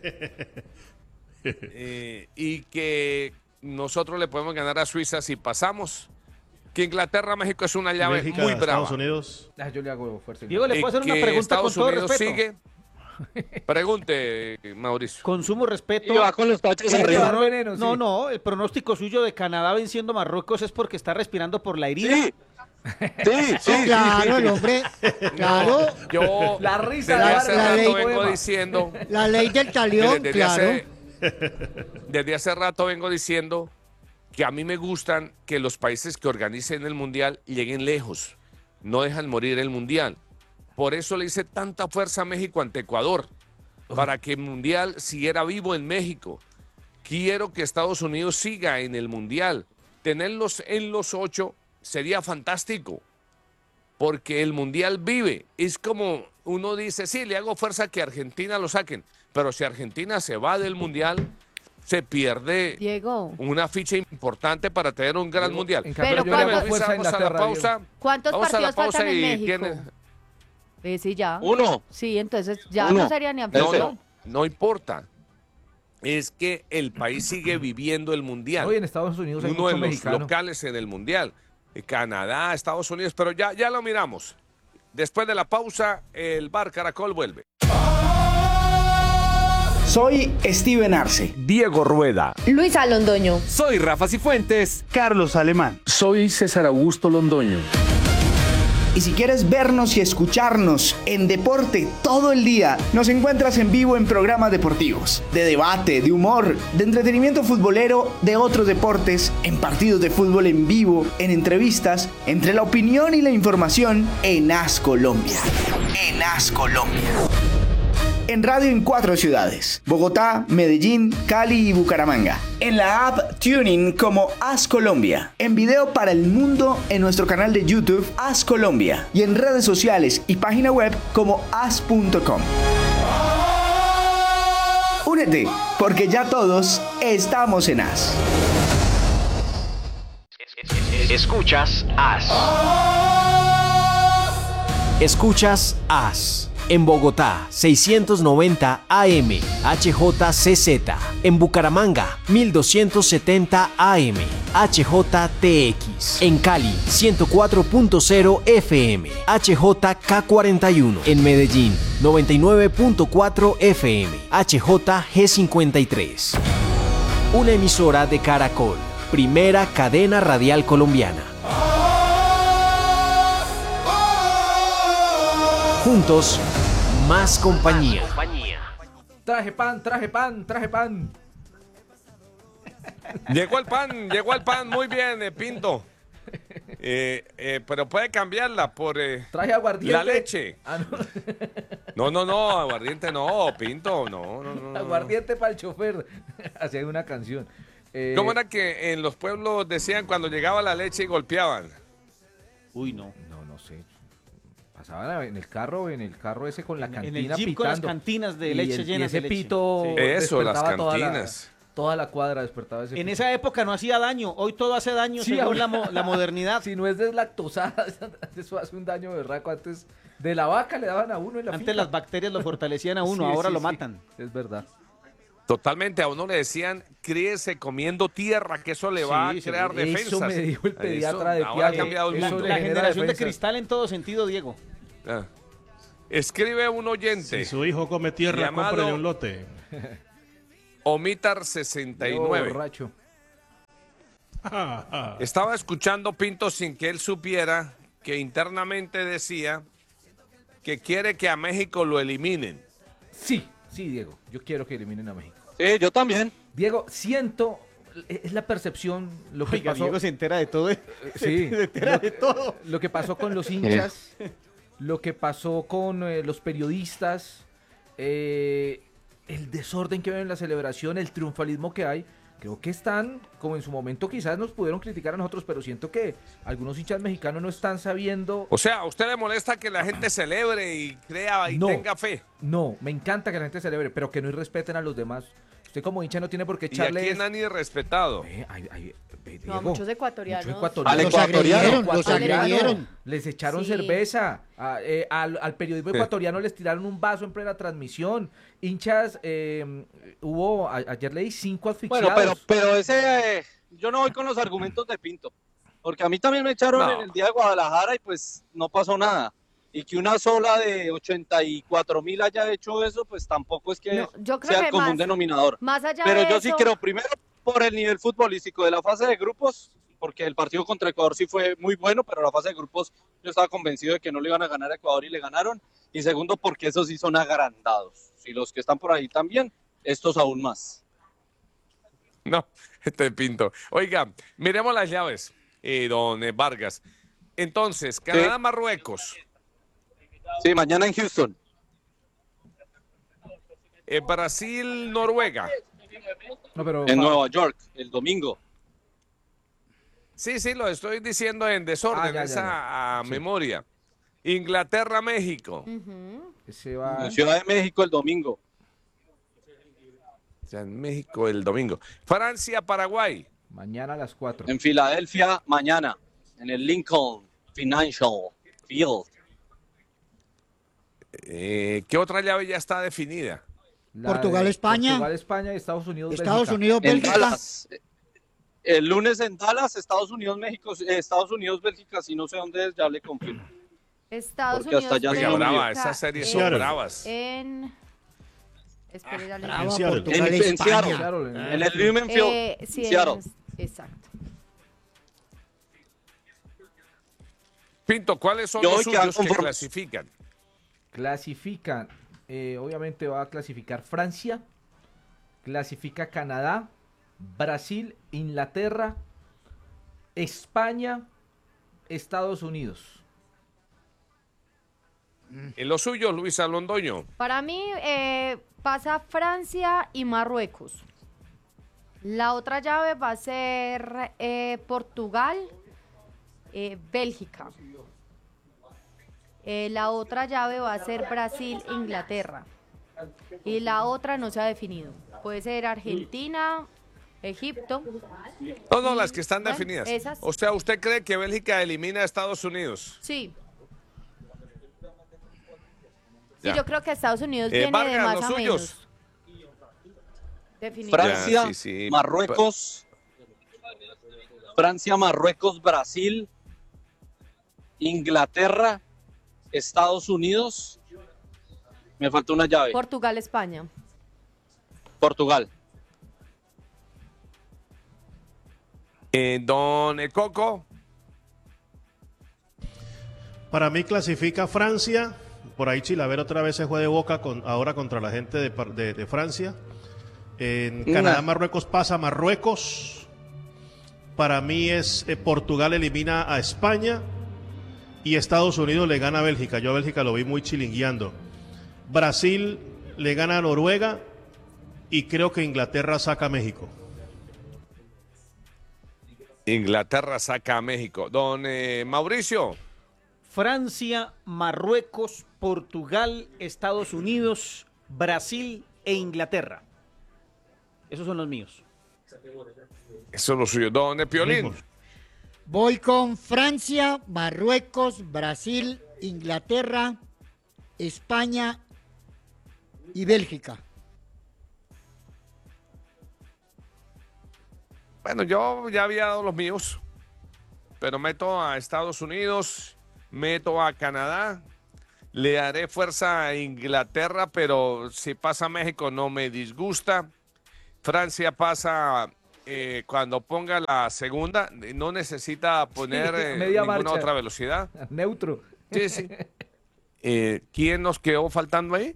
Eh, y que nosotros le podemos ganar a Suiza si pasamos. Que Inglaterra-México es una llave Bélgica, muy brava. Estados Unidos. Ah, yo le hago fuerza. Diego, ¿le Y puedo hacer una que pregunta con Estados todo Unidos respeto? sigue. Pregunte, Mauricio. Con sumo respeto. Y va con los tachos el arriba. prono- veneno, no, sí. no, el pronóstico suyo de Canadá venciendo a Marruecos es porque está respirando por la herida. Sí, sí, sí. Claro, el hombre, claro, Yo La risa desde de hace la rato ley vengo poema. diciendo la ley del que talión, desde, claro. hace, desde hace rato vengo diciendo que a mí me gustan que los países que organicen el mundial lleguen lejos, no dejan morir el mundial. Por eso le hice tanta fuerza a México ante Ecuador, para que el mundial siguiera vivo en México. Quiero que Estados Unidos siga en el mundial. Tenerlos en los ocho sería fantástico, porque el mundial vive. Es como uno dice, sí, le hago fuerza que Argentina lo saquen, pero si Argentina se va del mundial, se pierde Diego, una ficha importante para tener un gran mundial. En cambio, Pero yo le hago ¿cuántos- fuerza a Vamos a la Inglaterra, pausa. ¿cuántos Vamos a la partidos faltan pausa en y México? tiene- Eh, sí, ya. Uno. Sí, entonces ya Uno. no sería ni No, anfitrión. no, no importa. Es que el país sigue viviendo el mundial. Hoy en Estados Unidos hay Uno mucho de los mexicano. locales en el mundial. Eh, Canadá, Estados Unidos, pero ya, ya lo miramos. Después de la pausa, el Bar Caracol vuelve. Soy Steven Arce. Diego Rueda. Luisa Londoño. Soy Rafa Cifuentes. Carlos Alemán. Soy César Augusto Londoño. Y si quieres vernos y escucharnos en deporte todo el día, nos encuentras en vivo en programas deportivos, de debate, de humor, de entretenimiento futbolero, de otros deportes, en partidos de fútbol en vivo, en entrevistas, entre la opinión y la información en As Colombia. En As Colombia. En radio en cuatro ciudades: Bogotá, Medellín, Cali y Bucaramanga. En la app Tuning como As Colombia. En video para el mundo en nuestro canal de YouTube As Colombia. Y en redes sociales y página web como as punto com. Únete, porque ya todos estamos en As. Escuchas As. Escuchas As. En Bogotá, seiscientos noventa A M, H J C Z. En Bucaramanga, mil doscientos setenta A M, H J T X. En Cali, ciento cuatro punto cero F M, H J K cuarenta y uno. En Medellín, noventa y nueve punto cuatro F M, H J G cincuenta y tres. Una emisora de Caracol, primera cadena radial colombiana. Juntos, más compañía. Traje pan, traje pan, traje pan. Llegó el pan, llegó el pan, muy bien, eh, Pinto. Eh, eh, pero puede cambiarla por eh, Traje aguardiente. la leche. Ah, no. No, no, no, aguardiente no, Pinto, no, no, no. Aguardiente para el chofer. Así hay una canción. Eh, ¿Cómo era que en los pueblos decían cuando llegaba la leche y golpeaban? Uy, no. No, no sé. Pasaban en el carro, en el carro ese con la En cantina el jeep pitando. con las cantinas de Y leche el- y llenas ese de leche. pito Sí. Eso, las despertaba toda la- cantinas. Toda la cuadra despertaba ese En pito. esa época no hacía daño, hoy todo hace daño Sí, según ahora- la, mo- la modernidad. Si no es deslactosada, eso hace un daño berraco. Antes De la vaca le daban a uno en la Antes finca. las bacterias lo fortalecían a uno, Sí, ahora sí, lo sí. matan. Es verdad. Totalmente, a uno le decían, críese comiendo tierra, que eso le va Sí, a crear seguro. defensas. Eso me dijo el Eso, pediatra de ahora ha Piaggio. cambiado el Eso mundo. le La genera generación de defensas. cristal en todo sentido, Diego. Ah. Escribe un oyente. Si su hijo come tierra, Llamado- cómprele un lote. Omitar sesenta y nueve. Borracho. Estaba escuchando Pinto sin que él supiera que internamente decía que quiere que a México lo eliminen. Sí, sí, Diego. Yo quiero que eliminen a México. Sí, yo también. Diego, siento, es la percepción, lo que Oiga, pasó. Diego se entera de todo. Sí, se entera lo, de todo. lo que pasó con los hinchas, lo que pasó con eh, los periodistas, eh, el desorden que ven en la celebración, el triunfalismo que hay. Creo que están, como en su momento quizás nos pudieron criticar a nosotros, pero siento que algunos hinchas mexicanos no están sabiendo. O sea, ¿a usted le molesta que la gente celebre y crea y No. tenga fe? No, me encanta que la gente celebre, pero que no irrespeten a los demás. Usted como hincha no tiene por qué ¿Y a echarle... quién han irrespetado? Eh, ay, ay, eh, No, Diego, muchos ecuatorianos. muchos ecuatorianos. Al ecuatoriano. Los agredieron. Les echaron Sí. cerveza. A- eh, al, al periodismo ecuatoriano les tiraron un vaso en plena transmisión. Hinchas, eh, hubo, a- ayer leí cinco asfixiados. Bueno, pero, pero ese, eh, yo no voy con los argumentos de Pinto, porque a mí también me echaron No. en el día de Guadalajara y pues no pasó nada. Y que una sola de ochenta y cuatro mil haya hecho eso, pues tampoco es que No, yo creo sea que el común más- denominador. Más allá Pero de yo eso, sí creo, primero, por el nivel futbolístico de la fase de grupos, porque el partido contra Ecuador sí fue muy bueno, pero la fase de grupos yo estaba convencido de que no le iban a ganar a Ecuador y le ganaron. Y segundo, porque esos sí son agrandados. Y los que están por ahí también, estos aún más. No, este Pinto. Oiga, miremos las llaves, eh, don eh, Vargas. Entonces, Canadá-Marruecos, Sí, mañana en Houston. eh, Brasil-Noruega. No, pero, En va- Nueva York, el domingo. Sí, sí, lo estoy diciendo en desorden, Ah, ya, ya, esa ya. a Sí. memoria. Inglaterra-México. ujú, ese va... En Ciudad de México el domingo. O sea, en México el domingo. Francia-Paraguay. Mañana a las cuatro. En Filadelfia mañana, en el Lincoln Financial Field. Eh, ¿Qué otra llave ya está definida? La Portugal, de España. Portugal, España y Estados Unidos, Estados Bélgica. Unidos, En Bélgica. Dallas. El lunes en Dallas, Estados Unidos, México, eh, Estados Unidos, Bélgica, si no sé dónde es, ya le confirmo. Estados Porque hasta Unidos, allá Oiga, se Bélgica, brava, esas series son Seattle. bravas. En... Espere, ya le Brava, En Seattle. Portugal, En- en España. Seattle. Claro, en- En el Lumen Field, Eh, sí, en en- Seattle. exacto. Pinto, ¿cuáles son Yo los hoy quedan suyos que conformes. clasifican? Clasifican, eh, obviamente va a clasificar Francia, clasifica Canadá, Brasil, Inglaterra, España, Estados Unidos. En los suyos, Luis Alondoño. Para mí eh, pasa Francia y Marruecos. La otra llave va a ser eh, Portugal, eh, Bélgica. Eh, la otra llave va a ser Brasil, Inglaterra. Y la otra no se ha definido. Puede ser Argentina, Egipto. No, no, las que están Bueno, definidas. esas. O sea, ¿usted cree que Bélgica elimina a Estados Unidos? Sí. Sí, Ya. yo creo que Estados Unidos Eh, viene de Vargas, más los a suyos. menos. Definitivamente. Francia, Ya, sí, sí. Marruecos, Francia, Marruecos, Brasil, Inglaterra, Estados Unidos. Me falta una llave. Portugal, España. Portugal. Eh, don eh, Coco. Para mí clasifica Francia. Por ahí Chilaver otra vez se juega de boca con, ahora contra la gente de, par- de- de Francia. En Canadá, Nah. Marruecos pasa Marruecos. Para mí es eh, Portugal elimina a España y Estados Unidos le gana a Bélgica. Yo a Bélgica lo vi muy chilingueando. Brasil le gana a Noruega y creo que Inglaterra saca a México. Inglaterra saca a México. Don eh, Mauricio. Francia, Marruecos, Portugal, Estados Unidos, Brasil e Inglaterra. Esos son los míos. Eso es lo suyo. Don eh, Piolín. Voy con Francia, Marruecos, Brasil, Inglaterra España y Bélgica. Bueno, yo ya había dado los míos, pero meto a Estados Unidos, meto a Canadá, le daré fuerza a Inglaterra, pero si pasa México no me disgusta. Francia pasa eh, cuando ponga la segunda, no necesita poner Sí, eh, media ninguna marcha. otra velocidad. Neutro. Sí, sí. Eh, ¿Quién nos quedó faltando ahí?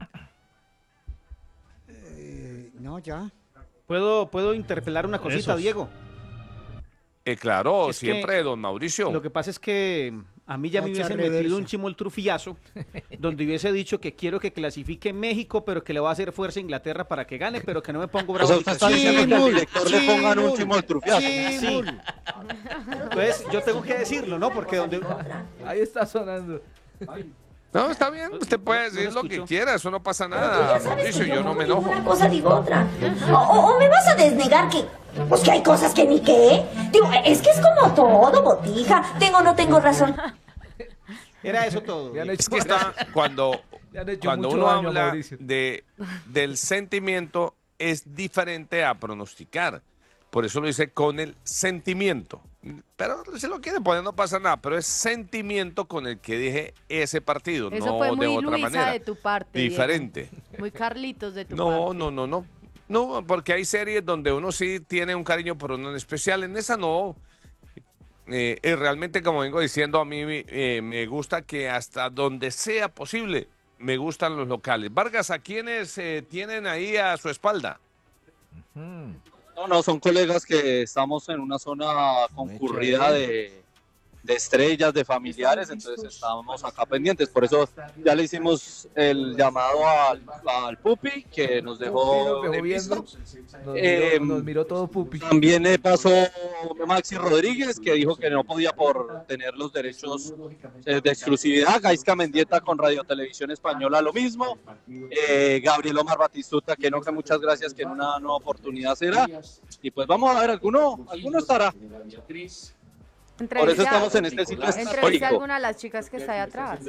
Eh, no, ya. ¿Puedo, ¿Puedo interpelar una cosita, Esos. Diego? Eh, claro, Es que siempre, don Mauricio. Lo que pasa es que a mí ya me Hacha hubiese reversa. metido un chimoltrufillazo donde hubiese dicho que quiero que clasifique México, pero que le va a hacer fuerza a Inglaterra para que gane, pero que no me pongo bravo. O sea, usted está diciendo que al director le pongan un chimoltrufiazo. Sí. Entonces, yo tengo que decirlo, ¿no? Porque donde... Ahí está sonando. No, está bien, usted puede decir lo que quiera, eso no pasa nada, ya sabes Mauricio, que yo yo no me digo enojo. una cosa, digo otra. O, o- o me vas a desnegar que, pues que hay cosas que ni qué. Digo, es que es como todo, botija. Tengo o no tengo razón. Era eso todo. Es que está cuando, Le han hecho cuando mucho uno daño a habla Mauricio. de, del sentimiento es diferente a pronosticar. Por eso lo dice con el sentimiento. Pero si lo quiere poner no pasa nada, pero es sentimiento con el que dije ese partido, Eso no fue de muy otra Luisa manera. de tu parte, Diego. Diferente. Muy Carlitos de tu No, parte. no, no, no. No, porque hay series donde uno sí tiene un cariño por uno en especial. En esa no. Eh, eh, realmente, como vengo diciendo, a mí eh, me gusta que hasta donde sea posible, me gustan los locales. Vargas, ¿a quiénes eh, tienen ahí a su espalda? No, no, son colegas que estamos en una zona concurrida de, de estrellas, de familiares, entonces estamos acá pendientes. Por eso ya le hicimos el llamado al, al Pupi, que nos dejó, Nos dejó de viendo. visto. Nos, Eh, miró, nos miró todo Pupi. También le pasó Maxi Rodríguez, que dijo que no podía por tener los derechos eh, de exclusividad. Gaisca Mendieta con Radio Televisión Española lo mismo. Eh, Gabriel Omar Batistuta, que no, que muchas gracias, que en una nueva oportunidad será. Y pues vamos a ver, alguno, alguno estará. Por eso estamos en este sitio Entrevista a histórico. alguna de las chicas que está ahí atrás.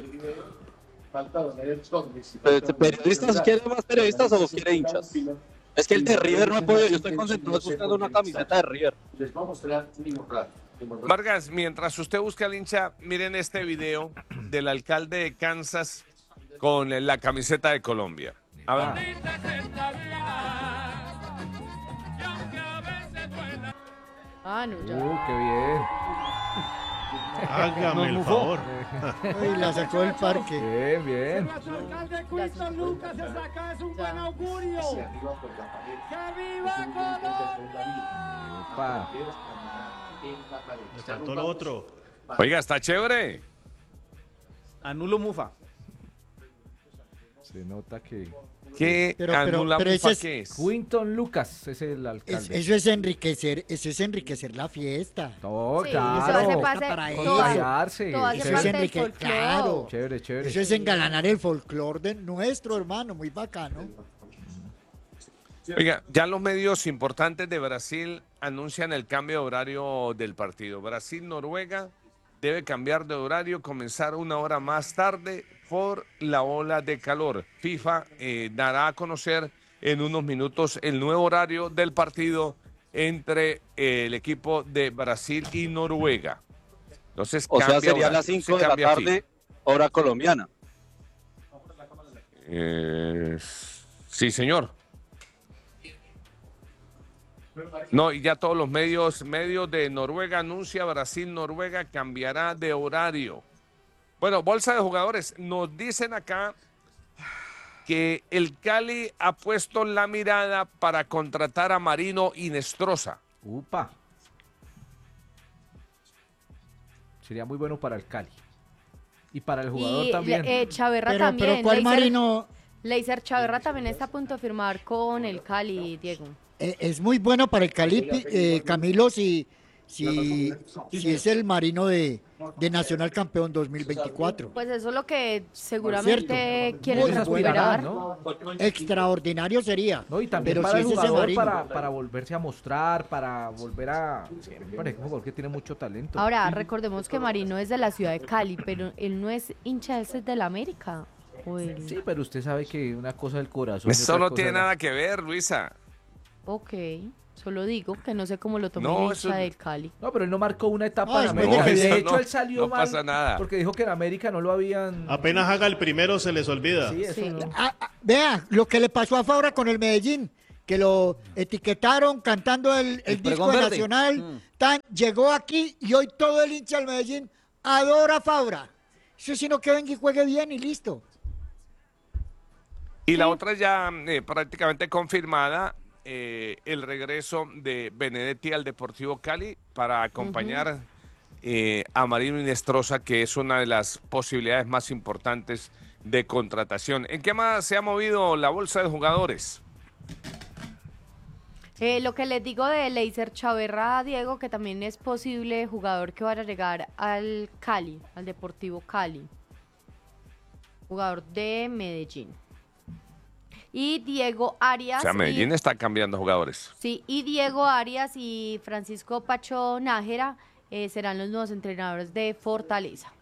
Pe- ¿Periodistas? ¿Quiere más periodistas o quiere hinchas? Es que el de River no he podido, yo estoy concentrado buscando una camiseta de River. Vargas, mientras usted busca al hincha, miren este video del alcalde de Kansas con la camiseta de Colombia. A ver. Ah, no, ya. Uh, qué bien. Hágame el favor. Uy, la sacó del parque. Bien, bien. Alcalde Winston Lucas desde acá es un buen augurio. ¡Que viva Colombia! Opa. Faltó lo otro. Oiga, está chévere. Anulo Mufa. Se nota que... ¿Qué Pero- pero- anula pero Mufa ese es- qué es? Winton Lucas es el Es- alcalde. eso es enriquecer, eso es enriquecer la fiesta. No, Sí, claro. eso hace parte- Para todo eso. hace- Contagiarse. todo hace Eso Chévere. es parte del enrique- folclore. claro. Chévere, chévere. Eso es engalanar el folclore de nuestro hermano, muy bacano. Oiga, ya los medios importantes de Brasil anuncian el cambio de horario del partido. Brasil-Noruega debe cambiar de horario, comenzar una hora más tarde por la ola de calor. FIFA eh, dará a conocer en unos minutos el nuevo horario del partido entre eh, el equipo de Brasil y Noruega. Entonces, O sea, cambia sería a horario, las se cinco de la cambia así. tarde, hora colombiana. Eh, sí, señor. No, y ya todos los medios, medios de Noruega anuncia Brasil-Noruega cambiará de horario. Bueno, bolsa de jugadores. Nos dicen acá que el Cali ha puesto la mirada para contratar a Marino Inestrosa. Upa. Sería muy bueno para el Cali. Y para el jugador Y también. eh, Chaverra Pero, también. pero ¿cuál Leiser- Marino? Leiser Chaverra también está a punto de firmar con el Cali, Diego. Eh, es muy bueno para el Cali, eh, Camilo, si, si, si es el Marino de, de Nacional Campeón dos mil veinticuatro. Pues eso es lo que seguramente quieren Muy recuperar. bueno, Extraordinario sería. No, y también pero para si el es ese jugador, Marino. para, para volverse a mostrar, para volver a... Sí, me parece un jugador que tiene mucho talento. Ahora, recordemos que Marino es de la ciudad de Cali, pero él no es hincha ese de la América. Joel. Sí, pero usted sabe que una cosa del corazón. y Eso otra no cosa tiene la- nada que ver, Luisa. Ok, solo digo que no sé cómo lo tomó No, el eso- hincha del Cali. No, pero él no marcó una etapa No, en después América. de que- De eso hecho, no- él salió no mal pasa nada. porque dijo que en América no lo habían... Apenas haga el primero se les olvida. Sí, eso Sí. no. Ah, ah, vea lo que le pasó a Fabra con el Medellín, que lo etiquetaron cantando el, el El disco pregón de verde. Nacional. Mm. Tan, llegó aquí y hoy todo el hincha del Medellín adora a Fabra. Eso sino que venga y juegue bien y listo. Y la otra ya eh, prácticamente confirmada, eh, el regreso de Benedetti al Deportivo Cali para acompañar eh, a Marino Inestrosa, que es una de las posibilidades más importantes de contratación. ¿En qué más se ha movido la bolsa de jugadores? Eh, lo que les digo de Leiser Chaverra, Diego, que también es posible jugador que vaya a llegar al Cali, al Deportivo Cali. Jugador de Medellín. Y Diego Arias. O sea, y- Medellín está cambiando jugadores. Sí, y Diego Arias y Francisco Pacho Nájera eh, serán los nuevos entrenadores de Fortaleza.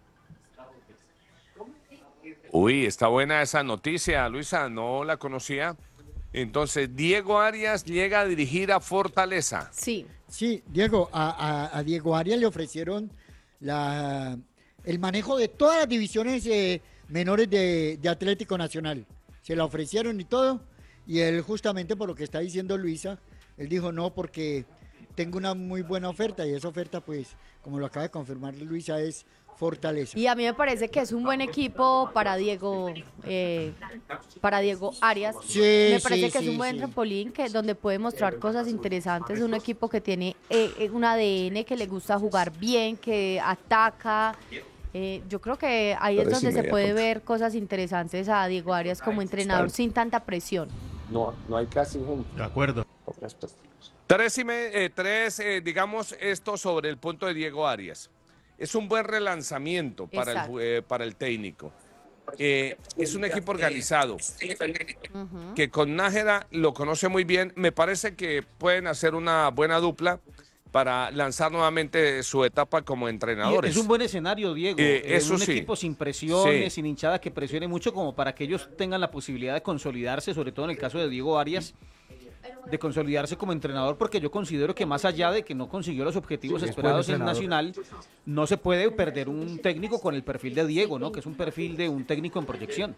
Uy, está buena esa noticia, Luisa, no la conocía. Entonces, Diego Arias llega a dirigir a Fortaleza. Sí. Sí, Diego, a, a- a Diego Arias le ofrecieron la, el manejo de todas las divisiones eh, menores de, de Atlético Nacional. Se la ofrecieron y todo, y él justamente por lo que está diciendo Luisa, él dijo no porque tengo una muy buena oferta, y esa oferta pues, como lo acaba de confirmar Luisa, es Fortaleza. Y a mí me parece que es un buen equipo para Diego, eh, para Diego Arias. Sí, me parece sí, que es sí, un buen sí. trampolín que donde puede mostrar cosas interesantes. Un equipo que tiene eh, un A D N, que le gusta jugar bien, que ataca. Eh, yo creo que ahí es Parece donde se inmediato. puede ver cosas interesantes a Diego Arias como entrenador sin tanta presión. No, no hay casi gente. De acuerdo. Tres, y me- eh, tres eh, digamos, esto sobre el punto de Diego Arias. Es un buen relanzamiento para, el, Exacto. ju- eh, para el técnico. Eh, es un equipo organizado, Ujú. que con Nájera lo conoce muy bien. Me parece que pueden hacer una buena dupla para lanzar nuevamente su etapa como Y entrenadores. es un buen escenario, Diego. Eh, Eh, eso un sí. equipo sin presiones, Sí. sin hinchada que presione mucho, como para que ellos tengan la posibilidad de consolidarse, sobre todo en el caso de Diego Arias, de consolidarse como entrenador, porque yo considero que más allá de que no consiguió los objetivos Sí, es esperados buen en entrenador. Nacional, no se puede perder un técnico con el perfil de Diego, ¿no? Que es un perfil de un técnico en proyección.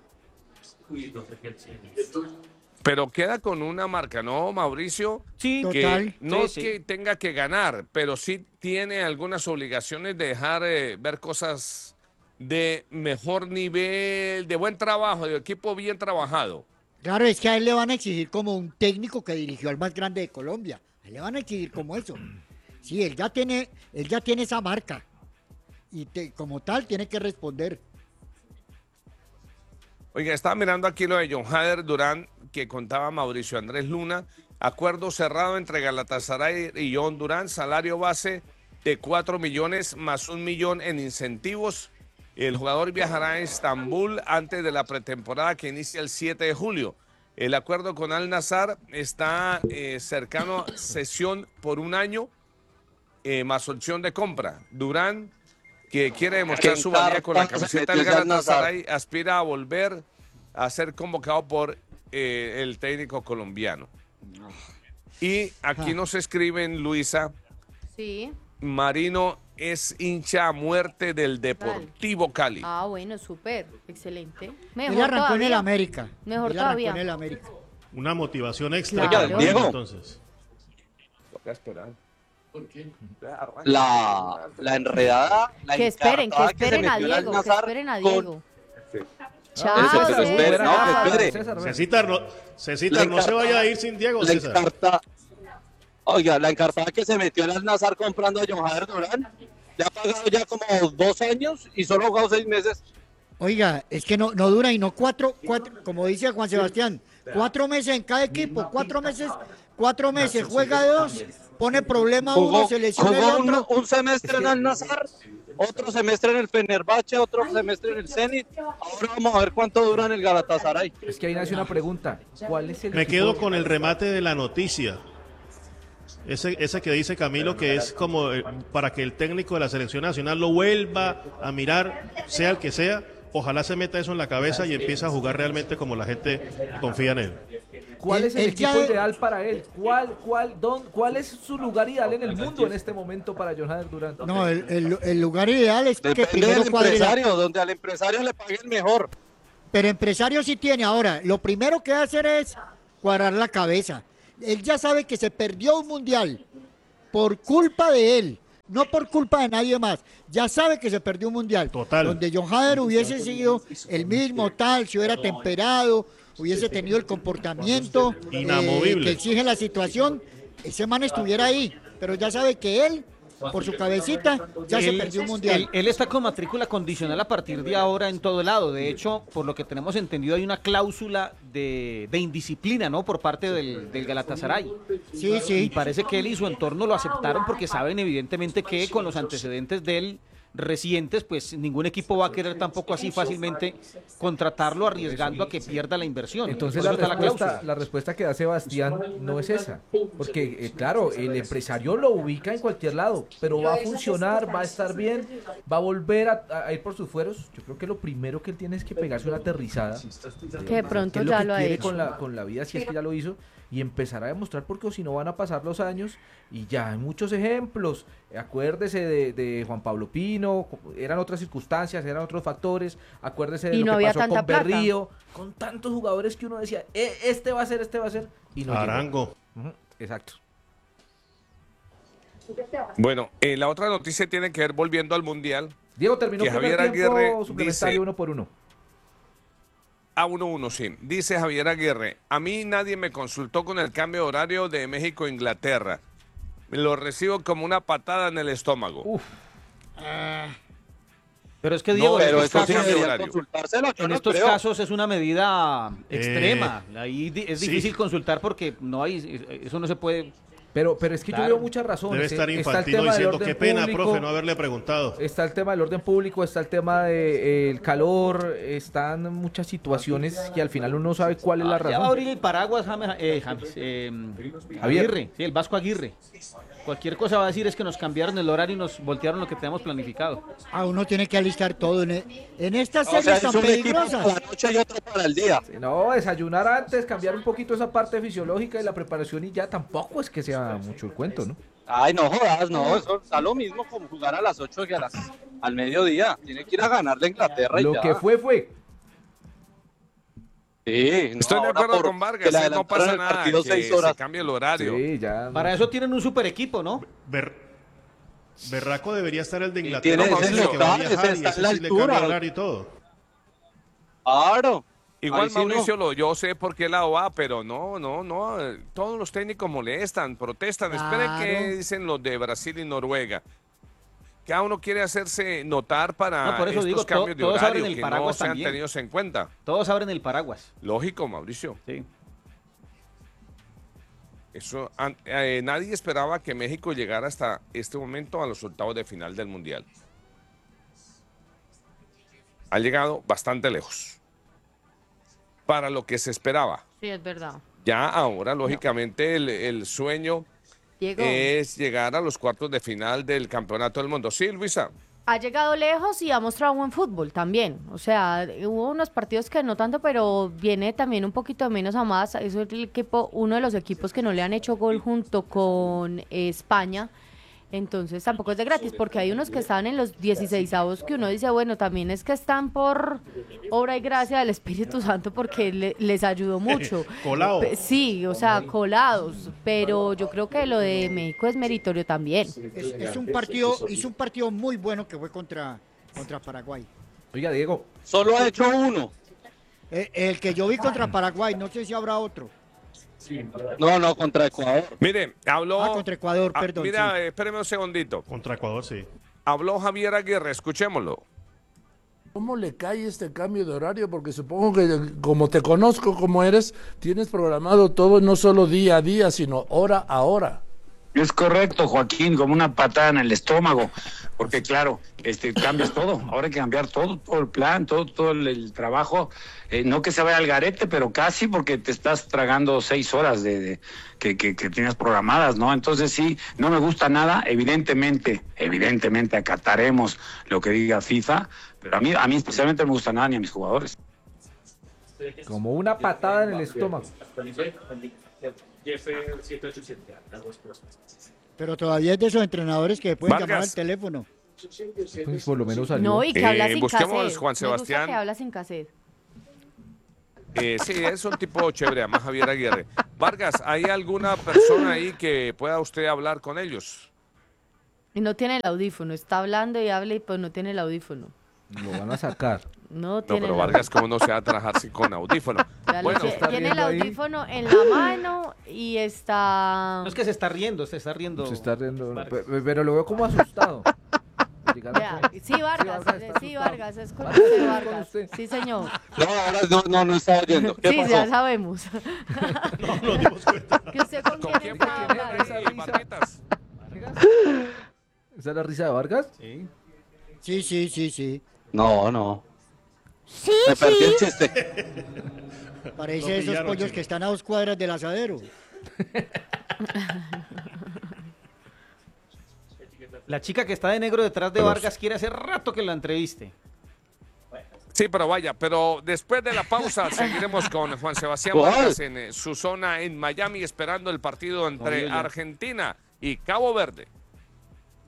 Pero queda con una marca, ¿no, Mauricio? Sí, que Total. no Sí, es sí. que tenga que ganar, pero sí tiene algunas obligaciones de dejar eh, ver cosas de mejor nivel, de buen trabajo, de equipo bien trabajado. Claro, es que a él le van a exigir como un técnico que dirigió al más grande de Colombia. A él le van a exigir como eso. Sí, él ya tiene, él ya tiene esa marca. Y te- como tal tiene que responder. Oiga, estaba mirando aquí lo de John Hader Durán, que contaba Mauricio Andrés Luna. Acuerdo cerrado entre Galatasaray y John Durán, salario base de cuatro millones más un millón en incentivos. El jugador viajará a Estambul antes de la pretemporada que inicia el siete de julio. El acuerdo con Al Nassr está eh, cercano a cesión por un año eh, más opción de compra. Durán, que quiere demostrar Que su valía con la encarta se camiseta del metió ya Al Nassr. Galatasaray, aspira a volver a ser convocado por eh, el técnico colombiano. Y aquí nos escriben, Luisa, Sí. Marino es hincha a muerte del Deportivo Cali. Ah, bueno, súper, excelente. Él Mejor arrancó todavía. en el América. Mejor Él arrancó todavía. en el América. Una motivación extra. Claro. Oiga, Diego. Entonces. Toca esperar. ¿Por qué? La, la enredada, la Que esperen, que encartada se esperen a metió el Diego, que Al-Nassr esperen a con- Diego. Eso, Chao, eso, espere, no, que César. espere. César, Cecitar, no, Cecitar, La no se encartada- vaya a ir sin Diego, La César. encarta, oiga, la encartada que se metió el Al-Nassr comprando a John Hader Durán, le ha pagado ya como dos años y solo ha jugado seis meses. Oiga, es que no, no dura y no cuatro, cuatro, como dice Juan Sebastián, cuatro meses en cada equipo, cuatro meses, cuatro meses, juega dos, pone problema uno, Jugó, se lesiona el jugó otro. un, un semestre en Al-Nassr, otro semestre en el Fenerbahce, otro semestre en el Zenit. Ahora vamos a ver cuánto dura en el Galatasaray. Es que ahí nace una pregunta. ¿Cuál es el Me equipo- quedo con el remate de la noticia. Ese, ese que dice Camilo, que es como eh, para que el técnico de la selección nacional lo vuelva a mirar, sea el que sea, ojalá se meta eso en la cabeza y empiece a jugar realmente como la gente confía en él. ¿Cuál Él- es el él equipo ya- ideal para él? ¿Cuál, cuál, don, ¿Cuál es su lugar ideal en el mundo en este momento para John Jader Durán? No, el, el- el lugar ideal es que Depende primero del cuadre la- empresario, donde al empresario le paguen mejor. Pero empresario sí tiene. Ahora, lo primero que va a hacer es cuadrar la cabeza. Él ya sabe que se perdió un mundial por culpa de él, no por culpa de nadie más. Ya sabe que se perdió un mundial. Total. Donde John Hader hubiese sido el mismo tal, se hubiera temperado, hubiese tenido el comportamiento eh, Inamovible. que exige la situación, ese man estuviera ahí. Pero ya sabe que él, por su cabecita, ya se Él- perdió un mundial. Él, él está con matrícula condicional a partir de ahora en todo lado. De hecho, por lo que tenemos entendido, hay una cláusula de, de indisciplina, ¿no? Por parte del, del Galatasaray. Sí, sí. Y parece que él y su entorno lo aceptaron porque saben evidentemente que con los antecedentes de él recientes, pues ningún equipo va a querer tampoco así fácilmente contratarlo arriesgando a que pierda la inversión. Entonces Por la eso está respuesta, cláusula. la respuesta que da Sebastián no es esa, porque eh, claro, el empresario lo ubica en cualquier lado, pero va a funcionar, va a estar bien, va a volver a, a ir por sus fueros. Yo creo que lo primero que él tiene es que pegarse una aterrizada, Que de pronto es ya que lo ha quiere hecho. con la, con la vida, si es que ya lo hizo, y empezar a demostrar, porque o si no van a pasar los años, y ya hay muchos ejemplos. Acuérdese de, de Juan Pablo Pino, eran otras circunstancias, eran otros factores. Acuérdese de Y lo no que había pasó tanta con plata. Berrío, con tantos jugadores que uno decía, "Eh, este va a ser, este va a ser", y no llegó. Arango. Ujú, exacto. Bueno, eh, la otra noticia tiene que ver, volviendo al Mundial, Diego terminó que primer Javier tiempo Aguirre suplementario dice- uno por uno. a uno uno, sí. Dice Javier Aguirre, a mí nadie me consultó con el cambio de horario de México a Inglaterra. Lo recibo como una patada en el estómago. Pero es que No, Diego, pero en estos eso sí casos, debería consultárselo, yo en no estos creo. casos es una medida Eh, extrema. Ahí di- es sí. difícil consultar porque no hay, eso no se puede. Pero, pero es que Claro. yo veo muchas razones. Debe ¿eh? estar Está el Infantino tema del diciendo, orden qué pena, público, profe, no haberle preguntado. Está el tema del orden público, está el tema del calor, están muchas situaciones que al final uno no sabe cuál es la Ah, ya va a razón. abrir el paraguas, James, eh, James, eh, Aguirre, sí, el Vasco Aguirre. Cualquier cosa va a decir es que nos cambiaron el horario y nos voltearon lo que teníamos planificado. Ah, uno tiene que alistar todo en, e- en estas O sea, series es tan un equipo peligrosas. para la noche y otro para el día. Sí, no, desayunar antes, cambiar un poquito esa parte fisiológica y la preparación y ya tampoco es que sea mucho el cuento, ¿no? Ay, no jodas, no, eso da lo mismo como jugar a las ocho que a las, al mediodía. Tiene que ir a ganarle a Inglaterra y Lo ya. que fue, fue. Sí, no, Estoy de ahora acuerdo por- con que Vargas, le eh, no adelantaron pasa el nada partido que seis horas. se cambie el horario. Sí, ya. Para eso tienen un super equipo, ¿no? Ber- Berraco debería estar el de Y Inglaterra. tiene Mauricio, ese que va a local, viajar ese y está ese en la sí le cambia altura. el horario y todo. Claro. Igual Ahí sí no. Mauricio, lo, yo sé por qué lado va, pero no, no, no. eh, Todos los técnicos molestan, protestan. Esperen Claro. que dicen los de Brasil y Noruega. Cada uno quiere hacerse notar para No, por eso estos digo, to- cambios de todos horario abren el que no paraguas sean también. tenidos en cuenta. Todos abren el paraguas. Lógico, Mauricio. Sí. Eso, an- eh, nadie esperaba que México llegara hasta este momento a los octavos de final del Mundial. Ha llegado bastante lejos para lo que se esperaba. Sí, es verdad. Ya ahora, lógicamente, el, el sueño Diego, es llegar a los cuartos de final del Campeonato del Mundo. Sí, Luisa. ha llegado lejos y ha mostrado buen fútbol también. O sea, hubo unos partidos que no tanto, pero viene también un poquito menos a más. Eso es el equipo, uno de los equipos que no le han hecho gol junto con eh, España. Entonces tampoco es de gratis, porque hay unos que están en los dieciseisavos que uno dice, bueno, también es que están por obra y gracia del Espíritu Santo porque le- les ayudó mucho. Colado. Pe- Sí, o sea, colados, pero yo creo que lo de México es meritorio también. Es, es un partido, hizo un partido muy bueno que fue contra, contra Paraguay. Oiga, Diego. Solo ha hecho uno. El, el que yo vi contra Paraguay, no sé si habrá otro. No, no, contra Ecuador. Mire, habló... Ah, contra Ecuador, Ah, perdón. mira, sí. eh, espéreme un segundito. Contra Ecuador, sí. Habló Javier Aguirre, escuchémoslo. ¿Cómo le cae este cambio de horario? Porque supongo que como te conozco como eres, tienes programado todo no solo día a día, sino hora a hora. Es correcto, Joaquín, como una patada en el estómago, porque claro, este cambias todo, ahora hay que cambiar todo, todo el plan, todo, todo el, el trabajo, eh, no que se vaya al garete, pero casi, porque te estás tragando seis horas de, de que, que, que tienes programadas, ¿no? Entonces sí, no me gusta nada, evidentemente, evidentemente acataremos lo que diga FIFA, pero a mí, a mí especialmente no me gusta nada ni a mis jugadores. Como una patada en el estómago. Pero todavía es de esos entrenadores que pueden Vargas. llamar al teléfono. Pues por lo menos salió. No, y que habla sin busquemos cassette. Juan Me Sebastián. gusta que habla sin cassette. Eh, sí, es un tipo chévere, además Javier Aguirre. Vargas, ¿hay alguna persona ahí que pueda usted hablar con ellos? Y no tiene el audífono, está hablando y habla y pues no tiene el audífono. Lo van a sacar. No No, tiene pero el Vargas, ¿cómo no se va a trabajar sin- con audífono? Ya lo Bueno, que- tiene el audífono en la mano y está... No es que se está riendo, se está riendo. Se está riendo. Pero, pero lo veo como asustado. Vea, sí, Vargas, sí, Vargas, es con usted, Vargas. Sí, señor. No, ahora no, no, no estaba oyendo. ¿Qué Sí, pasó? ya sabemos. No, nos dimos cuenta. ¿Que usted con, quién está hablando? ¿Esa es la risa de Vargas? Sí. Sí, sí, sí, sí. No, no. Sí, Me perdí el sí. chiste. Parece Lo esos pillaron, pollos chico. que están a dos cuadras del asadero. La chica que está de negro detrás de Pero- Vargas quiere hace rato que la entreviste. Sí, pero vaya, pero después de la pausa seguiremos con Juan Sebastián ¿Cuál? Vargas en eh, su zona en Miami esperando el partido entre Obvio ya. Argentina y Cabo Verde.